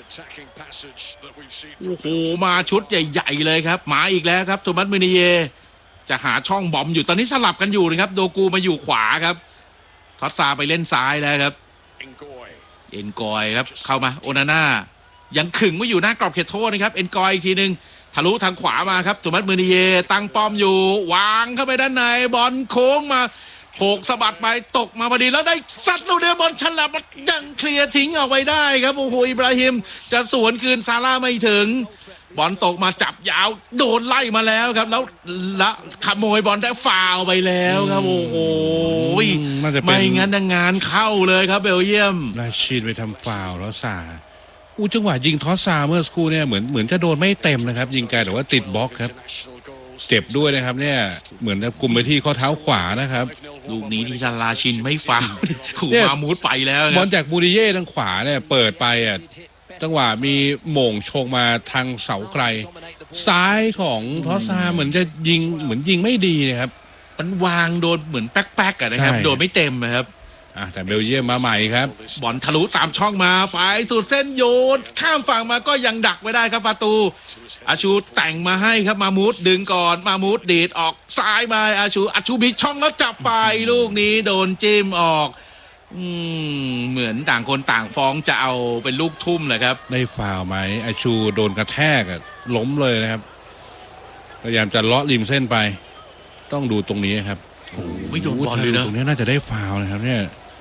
โอ้โหมาชุดใหญ่ๆเลยครับมาอีกแล้วครับโทมัสมินิเยจะหาช่องบอมอยู่ตอนนี้สลับกันอยู่นะครับโดกูมาอยู่ขวาครับทอตซาไปเล่นซ้ายแล้วครับเอ็นกอยครับเข้ามาโอนาน่ายังขึงไว้อยู่หน้ากรอบเขตโทษนะครับเอ็นกอยอีกทีหนึ่งทะลุทางขวามาครับโทมัสมินิเยตั้งป้อมอยู่วางเข้าไปด้านในบอลโค้งมาโขกสะบัดไปตกมาพอดีแล้วได้ซัดลูกเดียวบอลฉลับยังเคลียร์ทิ้งออกไปได้ครับโอ้โหอิบราฮิมจะสวนคืนซาร่าไม่ถึงบอลตกมาจับยาวโดนไล่มาแล้วครับแล้วละขโมยบอลได้ฟาวไปแล้วครับโอ้โหไม่งั้นงานเข้าเลยครับเบลเยียมราชินไปทำฟาวแล้วซาอู้จังหวะยิงทอสซาเมื่อสักครู่เนี่ยเหมือนเหมือนจะโดนไม่เต็มนะครับยิงไกลแต่ว่าติดบล็อกครับเจ็บด้วยนะครับเนี่ยเหมือนจะกุมไปที่ข้อเท้าขวานะครับลูกนี้ที่ทาราชินไม่ฟังขู่มามูดไปแล้วบอลจากบูริเย่ทางขวาเนี่ยเปิดไปอ่ะจังหวะมีโหม่งชงมาทางเสาไกลซ้ายของทอสซาเหมือนจะยิงเหมือนยิงไม่ดีนะครับมันวางโดนเหมือนแป๊กๆกันนะครับโดนไม่เต็มนะครับอ่ะแต่เบลเยียมมาใหม่ครับบอลทะลุตามช่องมาไปสุดเส้นโยนข้ามฝั่งมาก็ยังดักไม่ได้ครับฟาตูอาชูแต่งมาให้ครับมามูดดึงก่อนมามูดดีดออกซ้ายมาอาชูอาชูมีช่องแล้วจับไปลูกนี้โดนจิ้มออกอืมเหมือนต่างคนต่างฟ้องจะเอาเป็นลูกทุ่มเลยครับได้ฟาวไหมอาชูโดนกระแทกล้มเลยนะครับพยายามจะเลาะริมเส้นไปต้องดูตรงนี้ครับโอ้ไม่โดนบอลเลยนะตรงนี้น่าจะได้ฟาวนะครับเนี่ย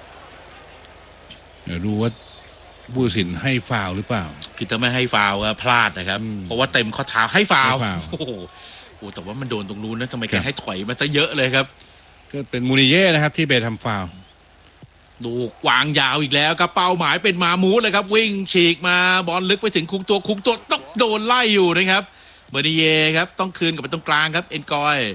เดี๋ยวดูว่าผู้ตัดสินให้ฟาวหรือเปล่าคือถ้าไม่ให้ฟาวก็พลาดนะครับเพราะว่าเต็มข้อเท้าให้ฟาวโอ้โหแต่ว่ามันโดนตรงนู้นนะทำไมแกให้ถอยมาซะเยอะเลยครับก็เป็นมูนิเย่นะครับที่ไปทำฟาวดูวางยาวอีกแล้วครับเป้าหมายเป็นมามูดเลยครับวิ่งฉีกมาบอลลึกไปถึงคุกตัวคุกตัวต้องโดนไล่อยู่นะครับเบอร์นิเย่ครับต้องคืนกลับไปตรงกลางครับเอ็นกอย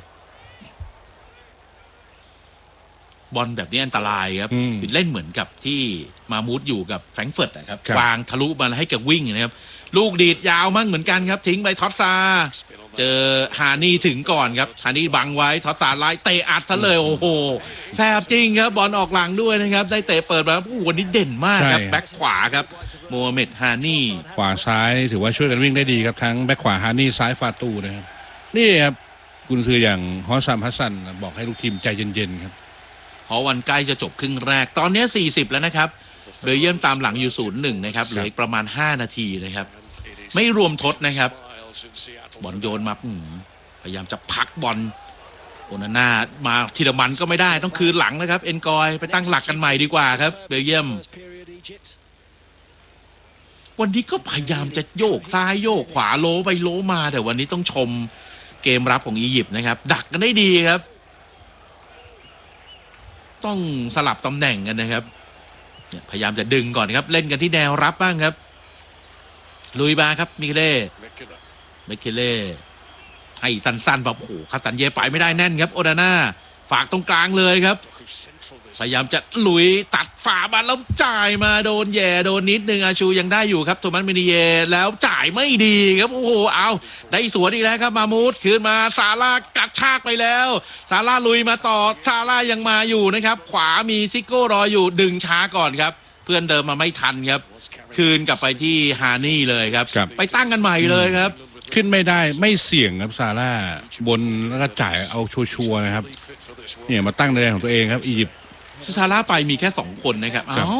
บอลแบบนี้อันตรายครับเล่นเหมือนกับที่มามูดอยู่กับแฟรงก์เฟิร์ตนะครับวางทะลุมาให้แกวิ่งนะครับลูกดีดยาวมั่งเหมือนกันครับทิ้งไปทอตซาเจอฮานี่ถึงก่อนครับฮานี่บังไว้ทอตซาไล่เตะอัดซะเลยโอ้โหแซ่บจริงครับบอลออกหลังด้วยนะครับได้เตะเปิดมาโอ้วันนี้เด่นมากครับแบ็คขวาครับโมฮัมเหม็ดฮานี่ขวาซ้ายถือว่าช่วยกันวิ่งได้ดีครับทั้งแบ็คขวาฮานี่ซ้ายฟาตูนะครับนี่ครับกุนซืออย่างฮอสซัมฮัสซันบอกให้ลูกทีมใจเย็นๆครับเพราะวันใกล้จะจบครึ่งแรกตอนนี้สี่สิบแล้วนะครับเบลเยียมตามหลังอยู่ ศูนย์หนึ่ง นะครับเหลืออีกประมาณห้านาทีนะครับไม่รวมทดนะครับบอลโยนมาพยายามจะพักบอลโอนาน่ามาทีละมันก็ไม่ได้ต้องคืนหลังนะครับเอ็นกอยไปตั้งหลักกันใหม่ดีกว่าครับเบลเยียมวันนี้ก็พยายามจะโยกซ้ายโยกขวาโลไปโลมาแต่วันนี้ต้องชมเกมรับของอียิปต์นะครับดักกันได้ดีครับต้องสลับตำแหน่งกันนะครับพยายามจะดึงก่อนครับเล่นกันที่แนวรับบ้างครับลุยมาครับมิเคเล่มิเคเล่ให้สั้นๆแบบโอ้โหคาสันเยไปไม่ได้แน่นครับโอนาน่าฝากตรงกลางเลยครับพยายามจะลุยตัดฝามาแล้วจ่ายมาโดนแย่โดนนิดนึงอาชูยังได้อยู่ครับโทมัสมินิเยแล้วจ่ายไม่ดีครับโอ้โหเอาได้สวนอีกแล้วครับมามูดคืนมาซาร่ากระชากไปแล้วซาร่าลุยมาต่อซาร่ายังมาอยู่นะครับขวามีซิโก้รออยู่ดึงช้าก่อนครับเพื่อนเดิมมาไม่ทันครับคืนกลับไปที่ฮานี่เลยครับไปตั้งกันใหม่เลยครับขึ้นไม่ได้ไม่เสี่ยงครับซาร่าบนแล้วก็จ่ายเอาชัวร์ๆนะครับเนี่ยมาตั้งในแดนของตัวเองครับอียิปต์ซาร่าไปมีแค่สองคนนะครับอ้าว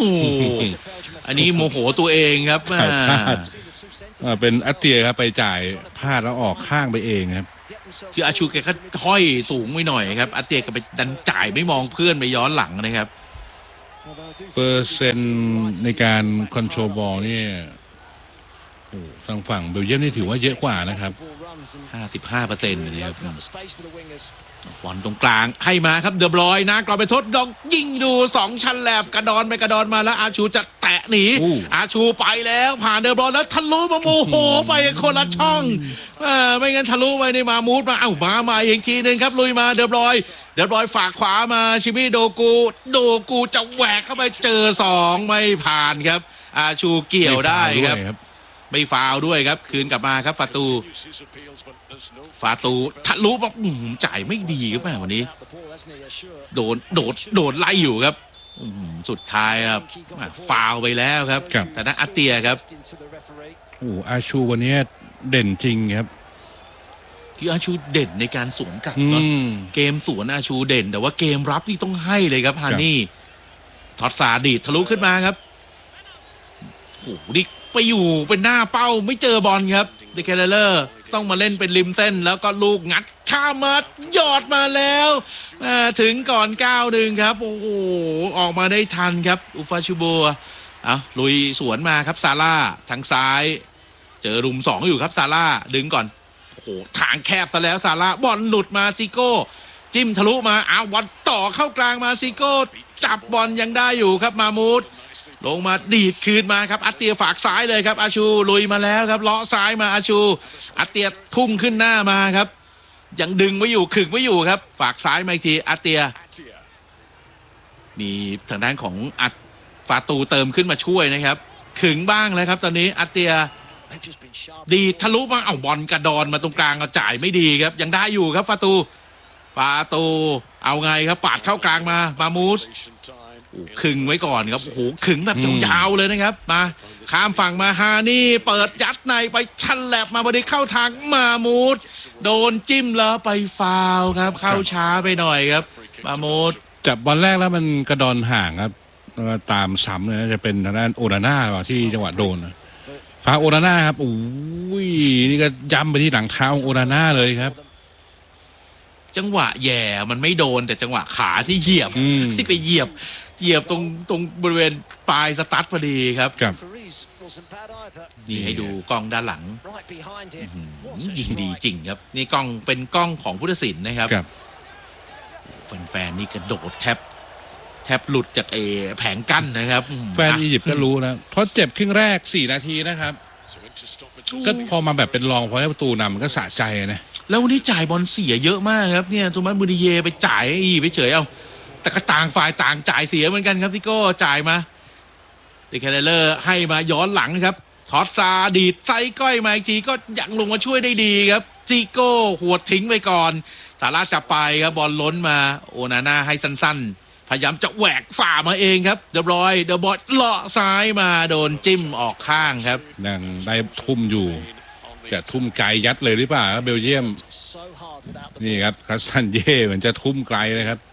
อันนี้โมโหตัวเองครับจ่ายพลาดอ่าเป็นอาเตียครับไปจ่ายพลาดแล้วออกข้างไปเองครับคืออาชูแกก็ห้อยสูงไปหน่อยครับอาเตียก็ไปดันจ่ายไม่มองเพื่อนไปย้อนหลังนะครับเปอร์เซ็นต์ในการคอนโทรลบอลนี่โอ้ทางฝั่งเบลเยียมนี่ถือว่าเยอะกว่านะครับห้าสิบห้าเปอร์เซ็นต์ นะครับบอลตรงกลางให้มาครับเดอบรอยนะกรอบไปทดดอกยิงดูสองชั้นแหลบกระดอนไปกระดอนมาแล้วอาชูจะแตะหนีอาชูไปแล้วผ่านเดอบรอยแล้วทะลุมาโมโหไปคนละช่องไม่งั้นทะลุไปในมามูดมาเอ้ามาใหม่อีกทีหนึ่งครับลุยมาเดอบรอยเดอบรอยฝากขวามาชิมิโดกูโดกูจะแหวกเข้าไปเจอสองไม่ผ่านครับอาชูเกี่ยวได้ครับไม่ฟาวด้วยครับคืนกลับมาครับฟาตูฟาตูทะลุบอกจ่ายไม่ดีครับแม่วันนี้โดนโดดโดดไล่อยู่ครับสุดท้ายครับฟาวไปแล้วครับแต่นักอาเตียครับโอ้อาชูวันนี้เด่นจริงครับคืออาชูเด่นในการสวนกลับเนาะเกมสวนอาชูเด่นแต่ว่าเกมรับนี่ต้องให้เลยครับฮานี่ทอดซาดีดทะลุขึ้นมาครับโอ้โหดิไปอยู่เป็นหน้าเป้าไม่เจอบอลครับเดเคเลอร์ต้องมาเล่นเป็นริมเส้นแล้วก็ลูกงัดข้ามมาหยอดมาแล้วถึงก่อนก้าวหนึ่งครับโอ้โหออกมาได้ทันครับอุฟาชูโบอ่ะลุยสวนมาครับซาร่าทางซ้ายเจอรุมสองอยู่ครับซาร่าดึงก่อนโอ้โหทางแคบซะแล้วซาร่าบอลหลุดมาซิโก้จิ้มทะลุมาเอาบอลต่อเข้ากลางมาซิโก้จับบอลยังได้อยู่ครับมามูดลงมาดีดคืนมาครับอาเตียฝากซ้ายเลยครับอาชูลุยมาแล้วครับเลาะซ้ายมาอาชูอาเตียทุ่งขึ้นหน้ามาครับยังดึงไว้อยู่ขึงไว้อยู่ครับฝากซ้ายมาอีกทีอาเตียมีทางด้านของอัดฟาตูเติมขึ้นมาช่วยนะครับขึงบ้างแล้วครับตอนนี้อาเตียดีทะลุมาเอาบอลกระดอนมาตรงกลางเอาจ่ายไม่ดีครับยังได้อยู่ครับฟาตูฟาตูเอาไงครับปาดเข้ากลางมามามูสขึงไว้ก่อนครับโอ้โหขึงแบบยาวๆเลยนะครับมาข้ามฝั่งมาฮานี่เปิดยัดในไปชันแลบมาพอดีเข้าทางมามูดโดนจิ้มแล้วไปฟาวครับเข้าช้าไปหน่อยครับมามูดจับบอลแรกแล้วมันกระดอนห่างครับตามซ้ำเลยนะจะเป็นทางด้านโอนาน่าที่จังหวะโดนฟาวโอนาน่าครับโอ้ยนี่ก็ย้ำไปที่หลังเท้าโอนาน่าเลยครับจังหวะแย่มันไม่โดนแต่จังหวะขาที่เหยียบที่ไปเหยียบเหยียบตรงตรงบริเวณปลายสตาร์ทพอดีครับครับนี่ให้ดูกล้องด้านหลังยิงดีจริงครับนี่กล้องเป็นกล้องของผู้ตัดสินนะครับแฟนๆนี่กระโดดแทบแทบหลุดจากเอแผงกั้นนะครับแฟนอียิปต์ก็รู้นะเพราะเจ็บครึ่งแรกสี่นาทีนะครับก็พอมาแบบเป็นรองพอได้ประตูนำมันก็สะใจนะแล้ววันนี้จ่ายบอลเสียเยอะมากครับเนี่ยโทมัสมูริเย่ไปจ่ายอีไปเฉยเอาแต่ก็ต่างฝ่ายต่างจ่ายเสียเหมือนกันครับซิโก้จ่ายมาเดคเลอร์ให้มาย้อนหลังครับทอดซาดีดไซก้อยมาอีกทีก็ยังลงมาช่วยได้ดีครับซิโก้หัวทิ้งไปก่อนซาร่าจับไปครับบอลล้นมาโอนาน่าให้สั้นๆพยายามจะแหวกฝ่ามาเองครับเดบรอยเดบอลเลาะซ้ายมาโดนจิ้มออกข้างครับยังได้ทุ่มอยู่จะทุ่มไกลยัดเลยหรือเปล่าเบลเยียมนี่ครับคัสซันเย่เหมือนจะทุ่มไกลเลยครับ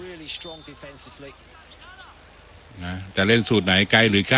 นะจะเล่นสูตรไหนไกลหรือใกล้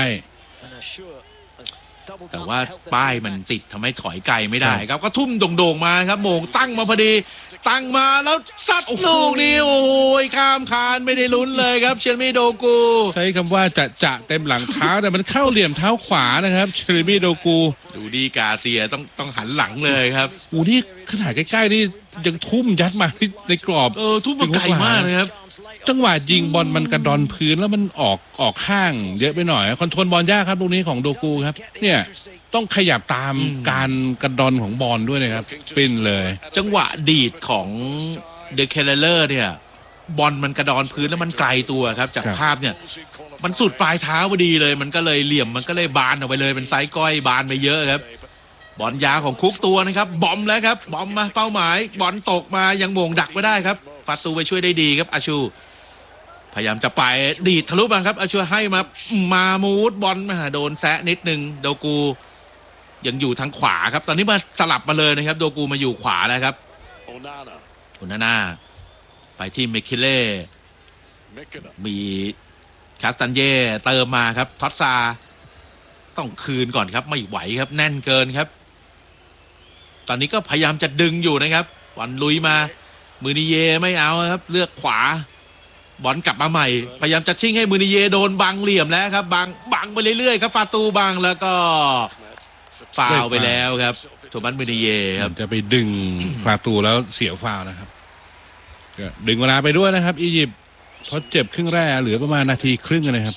แต่ว่าป้ายมันติดทำให้ถอยไกลไม่ได้ครับก็ทุ่มโด่งๆมาครับโมงตั้งมาพอดีตั้งมาแล้วซัดลูกนี้โอ้ยข้ามคานไม่ได้ลุ้นเลยครับเชลมีโดกูใช้คำว่าจะจะเต็มหลังเท้าแต่มันเข้าเหลี่ยมเท้าขวานะครับเชลมีโดกูดูดีกาเซียต้องต้องหันหลังเลยครับโอ้นี่ขนาดใกล้ๆนี่ยังทุ่มยัดมาในกรอบเออทุ่มมาไกลมากเลยครับจังหวะยิงบอลมันกระดอนพื้นแล้วมันออกออกข้างเยอะไปหน่อยคอนโทรลบอลยากครับลูกนี้ของโดกูครับเนี่ยต้องขยับตามการกระดอนของบอลด้วยนะครับปิ้นเลยจังหวะดีดของเดเคเลอร์เนี่ยบอลมันกระดอนพื้นแล้วมันไกลตัวครับจากภาพเนี่ยมันสุดปลายเท้าพอดีเลยมันก็เลยเหลี่ยมมันก็เลยบานออกไปเลยเป็นไซส์ก้อยบานไปเยอะครับบอลยาวของคุกตัวนะครับบอมแล้วครับบอมมาเป้าหมายบอลตกมายังโมงดักไม่ได้ครับฟาตูไปช่วยได้ดีครับอาชูพยายามจะไปดีดทะลุมาครับอาชูให้มามามูดบอลมาโดนแซะนิดนึงโดกูยังอยู่ทางขวาครับตอนนี้มาสลับมาเลยนะครับโดกูมาอยู่ขวาแล้วครับโอนาน่าไปที่เมคิเล่มีคาสตันเย่เติมมาครับท็อตซาต้องคืนก่อนครับไม่ไหวครับแน่นเกินครับตอนนี้ก็พยายามจะดึงอยู่นะครับบอลลุยมามือนิเยไม่เอาครับเลือกขวาบอลกลับมาใหม่พยายามจะชิ่งให้มือนิเยโดนบังเหลี่ยมแล้วครับบังบังไปเรื่อยๆครับฟาตูบังแล้วก็ฟาวไปแล้วครับโทมัสมือนิเยครับจะไปดึงฟาตูแล้วเสียฟาวนะครับก็ดึงเวลาไปด้วยนะครับอียิปต์ทดเจ็บครึ่งแรกเหลือประมาณนาทีครึ่งนะครับ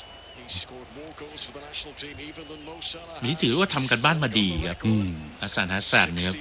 นี่ถือว่าทำกันบ้านมาดีครับฮัสซันฮัสซันนะครับ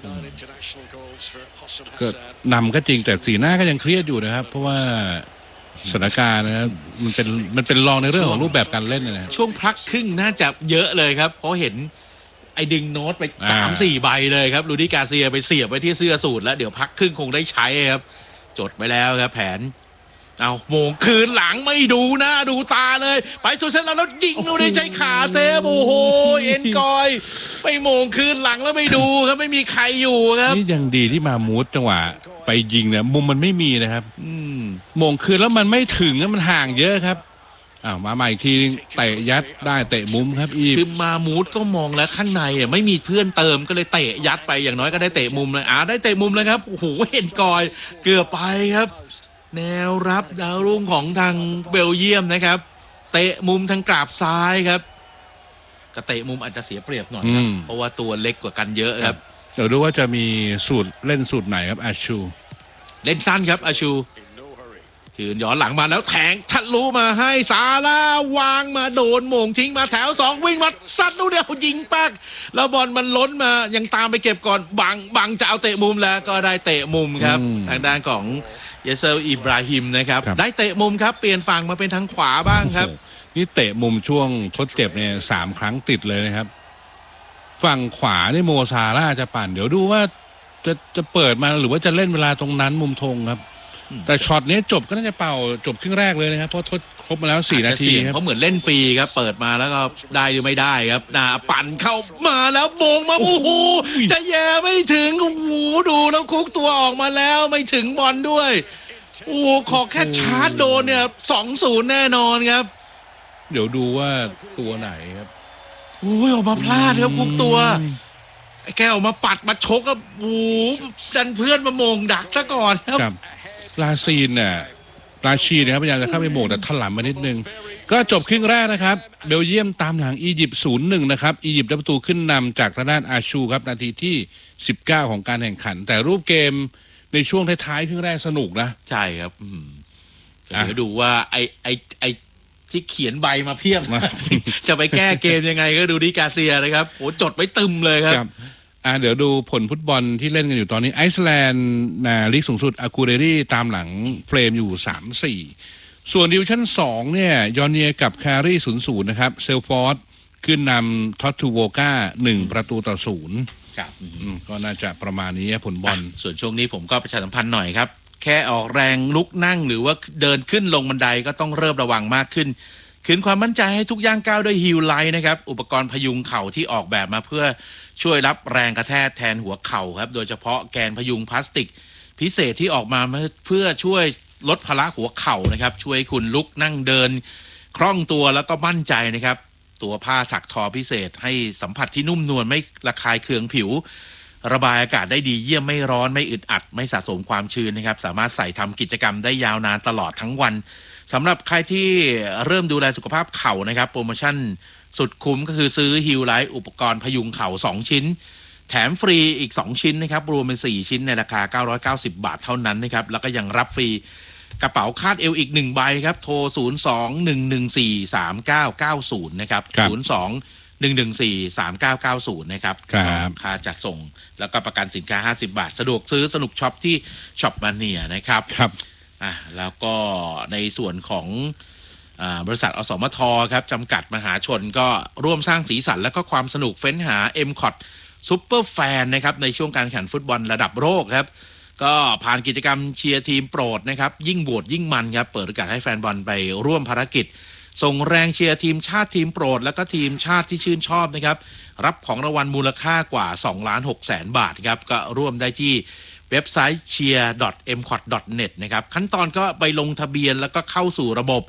ก็นำก็จริงแต่สีหน้าก็ยังเครียดอยู่นะครับเพราะว่าสถานการณ์นะครับมันเป็นมันเป็นรองในเรื่องของรูปแบบการเล่นนะช่วงพักครึ่งน่าจะเยอะเลยครับเพราะเห็นไอ้ดึงโน้ตไปสามสี่ใบเลยครับลูดี้กาเซียไปเสียบไว้ที่เสื้อสูทแล้วเดี๋ยวพักครึ่งคงได้ใช้ครับจดไว้แล้วครับแผนเอาโมงคืนหลังไม่ดูหน้าดูตาเลยไปสุดเส้นแล้วแล้วยิงดูได้ใช้ขาเซฟโอ้โหเอ็นกอยไปโมงคืนหลังแล้วไม่ดูครับไม่มีใครอยู่ครับนี่ยังดีที่มามูดจังหวะไปยิงเนี่ยมุมมันไม่มีนะครับโมงคืนแล้วมันไม่ถึงมันห่างเยอะครับอ้าวมาใหม่อีกทีเตะยัดได้เตะมุมครับอีคือมามูดก็มองแล้วข้างในอ่ะไม่มีเพื่อนเติมก็เลยเตะยัดไปอย่างน้อยก็ได้เตะมุมเลยอ่าได้เตะมุมเลยครับโอ้โหเอ็นกอยเกือบไปครับแนวรับดาวรุ่งของทางเบลเยียมนะครับเตะมุมทางกราบซ้ายครับจะเตะมุมอาจจะเสียเปรียบหน่อยนะเพราะว่าตัวเล็กกว่ากันเยอะครับเดี๋ยวดูว่าจะมีสูตรเล่นสูตรไหนครับอาชูเล่นสั้นครับอาชูคืนย้อนหลังมาแล้วแทงทะลุมาให้ซาร่าวางมาโดนโมงทิ้งมาแถวสองวิ่งมาซัดลูกเดียวยิงปักแล้วบอลมันล้นมายังตามไปเก็บก่อนบังบังจะเอาเตะมุมแล้วก็ได้เตะมุมครับทางด้านของเยเซอร์อิบราฮิมนะครับได้เตะมุมครับเปลี่ยนฝั่งมาเป็นทางขวาบ้างครับนี่เตะมุมช่วงทดเจ็บเนี่ยสามครั้งติดเลยนะครับฝั่งขวานี่โมซาร่าจะปั่นเดี๋ยวดูว่าจะจะเปิดมาหรือว่าจะเล่นเวลาตรงนั้นมุมธงครับแต่ช็อตนี้จบก็น่าจะเป่าจบครึ่งแรกเลยนะครับเพราะทดครบมาแล้วสี่นาทีครับเพราะเหมือนเล่นฟรีครับเปิดมาแล้วก็ได้หรือไม่ได้ครับน่าปั่นเข้ามาแล้วโบงมาโอ้โหจะแย่ไม่ถึงโอ้โหดูแล้วคุกตัวออกมาแล้วไม่ถึงบอลด้วยโอ้ขอแค่ชาร์จโดนเนี่ยสองศูนย์แน่นอนครับเดี๋ยวดูว่าตัวไหนครับโอ้ยออกมาพลาดครับคุกตัวไอ้แกออกมาปัดมาชกก็โอ้ดันเพื่อนมาโมงดักซะก่อนครับลาซีนเนี่ยลาชีนะครับพยายามจะเข้าไปโมงแต่ถลำมานิดนึงก็จบครึ่งแรกนะครับเบลเยียมตามหลังอียิปต์ศูนย์หนึ่งนะครับอียิปต์ได้ประตูขึ้นนำจากทางด้านอาชูครับนาทีที่สิบเก้าของการแข่งขันแต่รูปเกมในช่วงท้ายๆครึ่งแรกสนุกนะใช่ครับเดี๋ยวดูว่าไอไอไอที่เขียนใบมาเพียบจะไปแก้เกมยังไงก็ดูดิกาเซียนะครับโหจดไว้ตึมเลยครับอ่าเดี๋ยวดูผลฟุตบอลที่เล่นกันอยู่ตอนนี้ไอซ์แลนด์ในลีกสูงสุดอากูเรรี่ตามหลังเฟรมอยู่ สามสี่ ส่วนดิวิชั่นสองเนี่ยยอนเนียกับแครี่ ศูนย์ศูนย์ นะครับเซลฟอร์ดขึ้นนำท็อตทูโวกาหนึ่งประตูต่อศูนย์ครับก็น่าจะประมาณนี้ผลบอลส่วนช่วงนี้ผมก็ประชาสัมพันธ์หน่อยครับแค่ออกแรงลุกนั่งหรือว่าเดินขึ้นลงบันไดก็ต้องเริ่มระวังมากขึ้นคืนความมั่นใจให้ทุกย่างก้าวด้วยฮิลไลท์นะครับอุปกรณ์พยุงเข่าที่ออกแบบมาเพื่อช่วยรับแรงกระแทกแทนหัวเข่าครับโดยเฉพาะแกนพยุงพลาสติกพิเศษที่ออกมาเพื่อช่วยลดภาระหัวเข่านะครับช่วยคุณลุกนั่งเดินคล่องตัวแล้วก็มั่นใจนะครับตัวผ้าถักทอพิเศษให้สัมผัสที่นุ่มนวลไม่ระคายเคืองผิวระบายอากาศได้ดีเยี่ยมไม่ร้อนไม่อึดอัดไม่สะสมความชื้นนะครับสามารถใส่ทำกิจกรรมได้ยาวนานตลอดทั้งวันสำหรับใครที่เริ่มดูแลสุขภาพเข่านะครับโปรโมชั่นสุดคุ้มก็คือซื้อฮิลไลท์อุปกรณ์พยุงเข่าสองชิ้นแถมฟรีอีกสองชิ้นนะครับรวมเป็นสี่ชิ้นในราคาเก้าร้อยเก้าสิบบาทเท่านั้นนะครับแล้วก็ยังรับฟรีกระเป๋าคาดเอวอีกหนึ่งใบครับโทรศูนย์ สอง หนึ่ง หนึ่ง สี่ สาม เก้า เก้า ศูนย์นะครับศูนย์ สอง หนึ่ง หนึ่ง สี่ สาม เก้า เก้า ศูนย์นะครับค่าจัดส่งแล้วก็ประกันสินค้าห้าสิบบาทสะดวกซื้อสนุกช็อปที่ช็อปมาเนียนะครับครับอ่ะแล้วก็ในส่วนของบริษัทอสมทครับจำกัดมหาชนก็ร่วมสร้างสีสันและก็ความสนุกเฟ้นหา เอ็ม คอท ซุปเปอร์แฟนนะครับในช่วงการแข่งฟุตบอลระดับโลกครับก็ผ่านกิจกรรมเชียร์ทีมโปรดนะครับยิ่งโหวตยิ่งมันครับเปิดโอกาสให้แฟนบอลไปร่วมภารกิจส่งแรงเชียร์ทีมชาติทีมโปรดแล้วก็ทีมชาติที่ชื่นชอบนะครับรับของรางวัลมูลค่ากว่า สองล้านหกแสนบาทครับก็ร่วมได้ที่เว็บไซต์ เชียร์ ดอท เอ็ม คอท ดอท เน็ต นะครับขั้นตอนก็ไปลงทะเบียนแล้วก็เข้าสู่ระบบ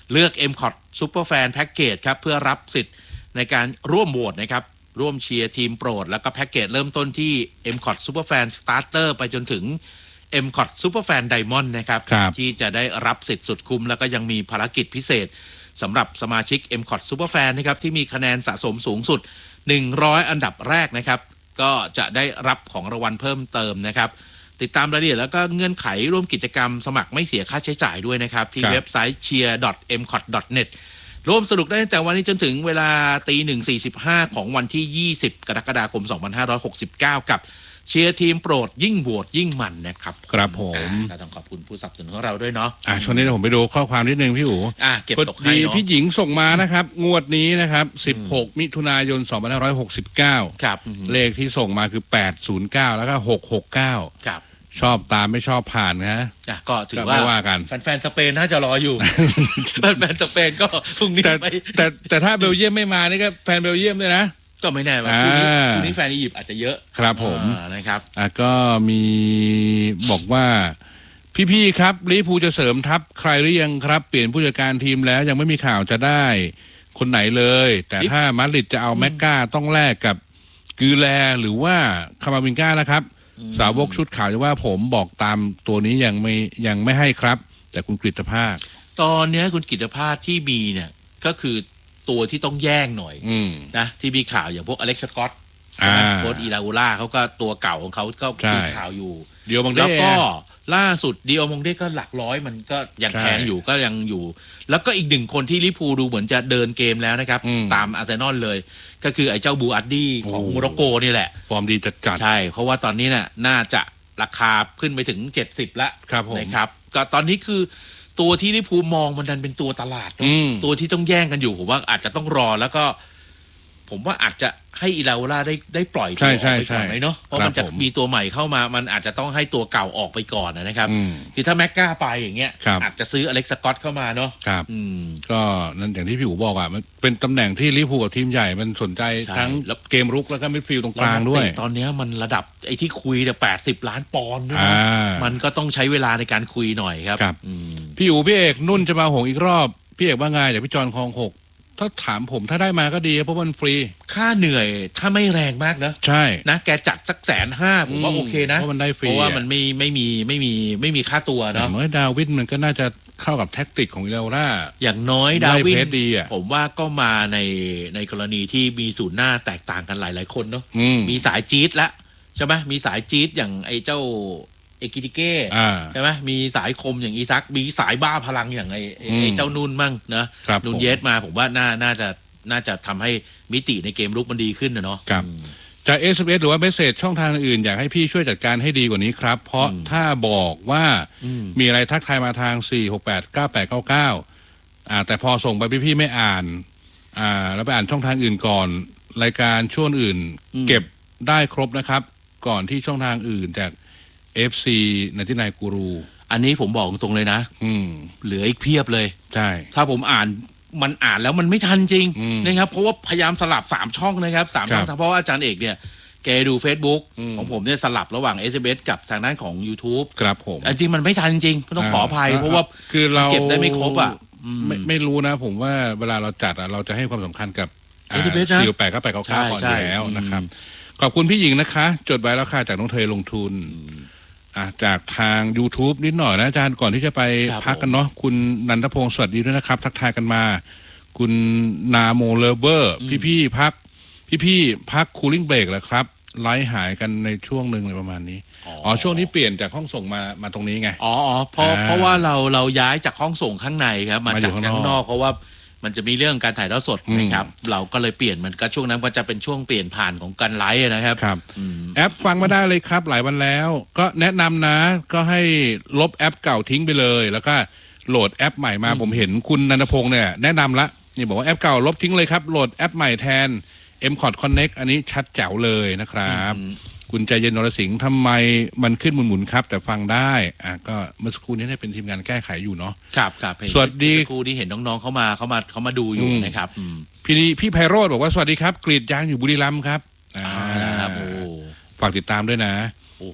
เลือก เอ็ม คอท Superfan Package ครับเพื่อรับสิทธิ์ในการร่วมโหวตนะครับร่วมเชียร์ทีมโปรดแล้วก็แพ็กเกจเริ่มต้นที่ เอ็ม คอท Superfan Starter ไปจนถึง เอ็ม คอท Superfan Diamond นะครับที่จะได้รับสิทธิ์สุดคุ้มแล้วก็ยังมีภารกิจพิเศษสำหรับสมาชิก เอ็ม คอท Superfan นะครับที่มีคะแนนสะสมสูงสุดหนึ่งร้อยอันดับแรกนะครับก็จะได้รับของรางวัลเพิ่มเติมนะครับติดตามรายละเอียดแล้วก็เงื่อนไขร่วมกิจกรรมสมัครไม่เสียค่าใช้จ่ายด้วยนะครับที่เว็บไซต์ เชียร์ ดอท เอ็ม คอท ดอท เน็ต ร่วมสนุกได้ตั้งแต่วันนี้จนถึงเวลาตีหนึ่งสี่สิบห้าของวันที่ยี่สิบกรกฎาคมสองพันห้าร้อยหกสิบเก้ากับเชียร์ทีมโปรดยิ่งโหวตยิ่งมันนะครับครับผมก็ต้องขอบคุณผู้สนับสนุนของเราด้วยเนาะอ่ะช่วงนี้ผมไปดูข้อความนิดนึงพี่อู๋อ่ะเก็บตกให้เนาะพี่หญิงส่งมานะครับงวดนี้นะครับสิบหกมิถุนายนสองพันห้าร้อยหกสิบเก้าครับเลขที่ส่งมาคือแปดศูนย์เก้าแล้วก็หกหกเก้าครับชอบตามไม่ชอบผ่านนะก็ถือว่าว่ากันแฟนๆสเปนน่าจะรออยู่แฟนๆสเปนก็พรุ่งนี้แต่แต่แต่ถ้าเบลเยียมไม่มานี่ก็แฟนเบลเยียมด้วยนะก็ไม่แน่ว่าพรุ่งนี้พรุ่งนี้แฟนอียิปต์อาจจะเยอะครับผมนะครับอ่ะก็มีบอกว่าพี่ๆครับลิเวอร์พูลจะเสริมทัพใครหรือยังครับเปลี่ยนผู้จัดการทีมแล้วยังไม่มีข่าวจะได้คนไหนเลยแต่ถ้ามาดริดจะเอาแม็กกาต้องแลกกับกือแลหรือว่าคามาวินก้านะครับสาวกชุดข่าวจะว่าผมบอกตามตัวนี้ยังไม่ยังไม่ให้ครับแต่คุณกฤษภาคตอนนี้คุณกฤษภาคที่มีเนี่ยก็คือตัวที่ต้องแย่งหน่อยนะที่มีข่าวอย่างพวกอเล็กซ์สกอตโค้ชอีลาอูล่าเขาก็ตัวเก่าของเขาก็มีข่าวอยู่เดียวบางแล้วก็ล่าสุดดิโอมงเด้ก็หลักร้อยมันก็ยังแพงอยู่ก็ยังอยู่แล้วก็อีกหนึ่งคนที่ลิเวอร์พูลดูเหมือนจะเดินเกมแล้วนะครับตามอาร์เซนอลเลยก็คือไอ้เจ้าบูอัดดี้ของโมร็อกโกนี่แหละฟอร์มดีจัดๆใช่เพราะว่าตอนนี้น่ะน่าจะราคาขึ้นไปถึงเจ็ดสิบแล้วนะครับก็ตอนนี้คือตัวที่ลิเวอร์พูลมองมันดันเป็นตัวตลาดตัวที่ต้องแย่งกันอยู่ผมว่าอาจจะต้องรอแล้วก็ผมว่าอาจจะให้อีลาโอล่าได้ได้ปล่อยตัวออกไปก่อนไหมเนาะเพราะมันจะมีตัวใหม่เข้ามามันอาจจะต้องให้ตัวเก่าออกไปก่อนนะครับคือถ้าแม็กก้าไปอย่างเงี้ยอาจจะซื้ออเล็กซ์สกอตเข้ามาเนาะครับก็นั่นอย่างที่พี่อู๋บอกอ่ะมันเป็นตำแหน่งที่ลิเวอร์พูลกับทีมใหญ่มันสนใจทั้งเกมรุกแล้วก็มิดฟิลด์ตรงกลางด้วยตอนนี้มันระดับไอ้ที่คุยเนี่ยแปดสิบล้านปอนด์ด้วยมันก็ต้องใช้เวลาในการคุยหน่อยครับพี่อู๋พี่เอกนุ่นจะมาหงอีกรอบพี่เอกว่าไงเดี๋ยวพี่จอนคลองหกถ้าถามผมถ้าได้มาก็ดีเพราะมันฟรีค่าเหนื่อยถ้าไม่แรงมากนะใช่นะแกจัดสักแสนห้าผมว่าโอเคนะเพราะมันได้ฟรีเพราะว่ามันไม่ไม่มีไม่มีไม่มีค่าตัวเนาะอย่างน้อยดาวิดมันก็น่าจะเข้ากับแท็กติกของอิเลาร่าอย่างน้อยดาวิดผมว่าก็มาในในกรณีที่มีศูนย์หน้าแตกต่างกันหลายๆคนเนาะมีสายจี๊ดละใช่ไหมมีสายจี๊ดอย่างไอ้เจ้าเอกิติเก้ใช่ไหมมีสายคมอย่างอีซักมีสายบ้าพลังอย่างไอ้ไอ้เจ้านุ่นมั่งนะนุ่นเยสมาผมว่าน่าน่าจะน่าจะทำให้มิติในเกมลุกมันดีขึ้นนะเนาะครับจาก เอส เอ็ม เอส หรือว่าเมสเสจช่องทางอื่นอยากให้พี่ช่วยจัดการให้ดีกว่านี้ครับเพราะถ้าบอกว่ามีอะไรทักทายมาทางสี่ หก แปด เก้า แปด เก้า เก้าอ่าแต่พอส่งไปพี่ๆไม่อ่านอ่าแล้วไปอ่านช่องทางอื่นก่อนรายการช่วงอื่นเก็บได้ครบนะครับก่อนที่ช่องทางอื่นจาก เอฟ ซี ในที่นายกูรูอันนี้ผมบอกตรงเลยนะเหลืออีกเพียบเลยใช่ถ้าผมอ่านมันอ่านแล้วมันไม่ทันจริงนะครับเพราะว่าพยายามสลับสามช่องนะครับสามช่องเพราะว่าอาจารย์เอกเนี่ยแกดู Facebook ของผมเนี่ยสลับระหว่าง เอส เอ็ม เอส กับทางด้านของ YouTube ครับผมจริงมันไม่ทันจริงต้องขออภัยเพราะว่าคือเราเก็บได้ไม่ครบอ่ะไม่ไม่รู้นะผมว่าเวลาเราจัดเราจะให้ความสำคัญกับเอส เอ็ม เอสสี่ แปด เก้า แปด เก้า เก้าก่อนอยู่แล้วนะครับขอบคุณพี่หญิงนะคะจดไว้แล้วค่ะจากน้องเทยลงทุนจากทาง YouTube นิดหน่อยนะอาจารย์ก่อนที่จะไปพักกันเนาะคุณนันทพงศ์สวัสดีด้วยนะครับทักทายกันมาคุณนาโมเลเวอร์พี่ๆพักพี่ๆพักคูลิ่งเบรกแล้วครับไลฟ์หายกันในช่วงหนึ่งเลยประมาณนี้อ๋อช่วงนี้เปลี่ยนจากห้องส่งมามาตรงนี้ไงอ๋อเพราะเพราะว่าเราเราย้ายจากห้องส่งข้างในครับมาจากข้างนอกเพราะว่ามันจะมีเรื่องการถ่ายทอดสดนะครับเราก็เลยเปลี่ยนมันก็ช่วงนั้นก็จะเป็นช่วงเปลี่ยนผ่านของการไลฟ์นะครับครับแอปฟังมาได้เลยครับหลายวันแล้วก็แนะนำนะก็ให้ลบแอปเก่าทิ้งไปเลยแล้วก็โหลดแอปใหม่มาผมเห็นคุณนันทพงศ์เนี่ยแนะนำละนี่บอกว่าแอปเก่าลบทิ้งเลยครับโหลดแอปใหม่แทน เอ็ม คอท Connect อันนี้ชัดแจ๋วเลยนะครับคุณใจเย็นนรสิงห์ทำไมมันขึ้นหมุนๆครับแต่ฟังได้อ่ะก็เมื่อสักครู่นี้ได้เป็นทีมงานแก้ไขอยู่เนาะครับครับสวัสดีครูที่เห็นน้องๆเขามาเขามาเขามาดูอยู่นะครับพี่พี่ไพโรจน์บอกว่าสวัสดีครับกรีดยางอยู่บุรีรัมย์ครับอ่าโอ้ฝากติดตามด้วยนะ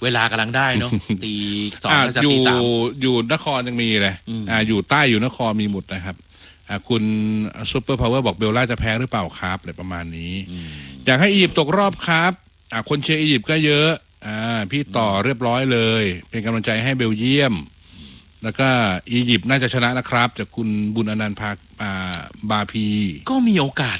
เวลากำลังได้เนาะ ตีสองอ่าแล้วจะอตียู่สามอยู่นครยังมีเลยอืมอ่าอยู่ใต้อยู่นครมีหมดนะครับอ่าคุณซูเปอร์พาวเวอร์บอกเบลล่าจะแพ้หรือเปล่าครับอะไรประมาณนี้ อยากให้อียิปต์ตกรอบครับอ่าคนเชียร์อียิปต์ก็เยอะอ่าพี่ต่อเรียบร้อยเลย เป็นกำลังใจให้เบลเยียม แล้วก็อียิปต์น่าจะชนะนะครับจากคุณบุญอนันต์ภาอ่าบาพีก็มีโอกาส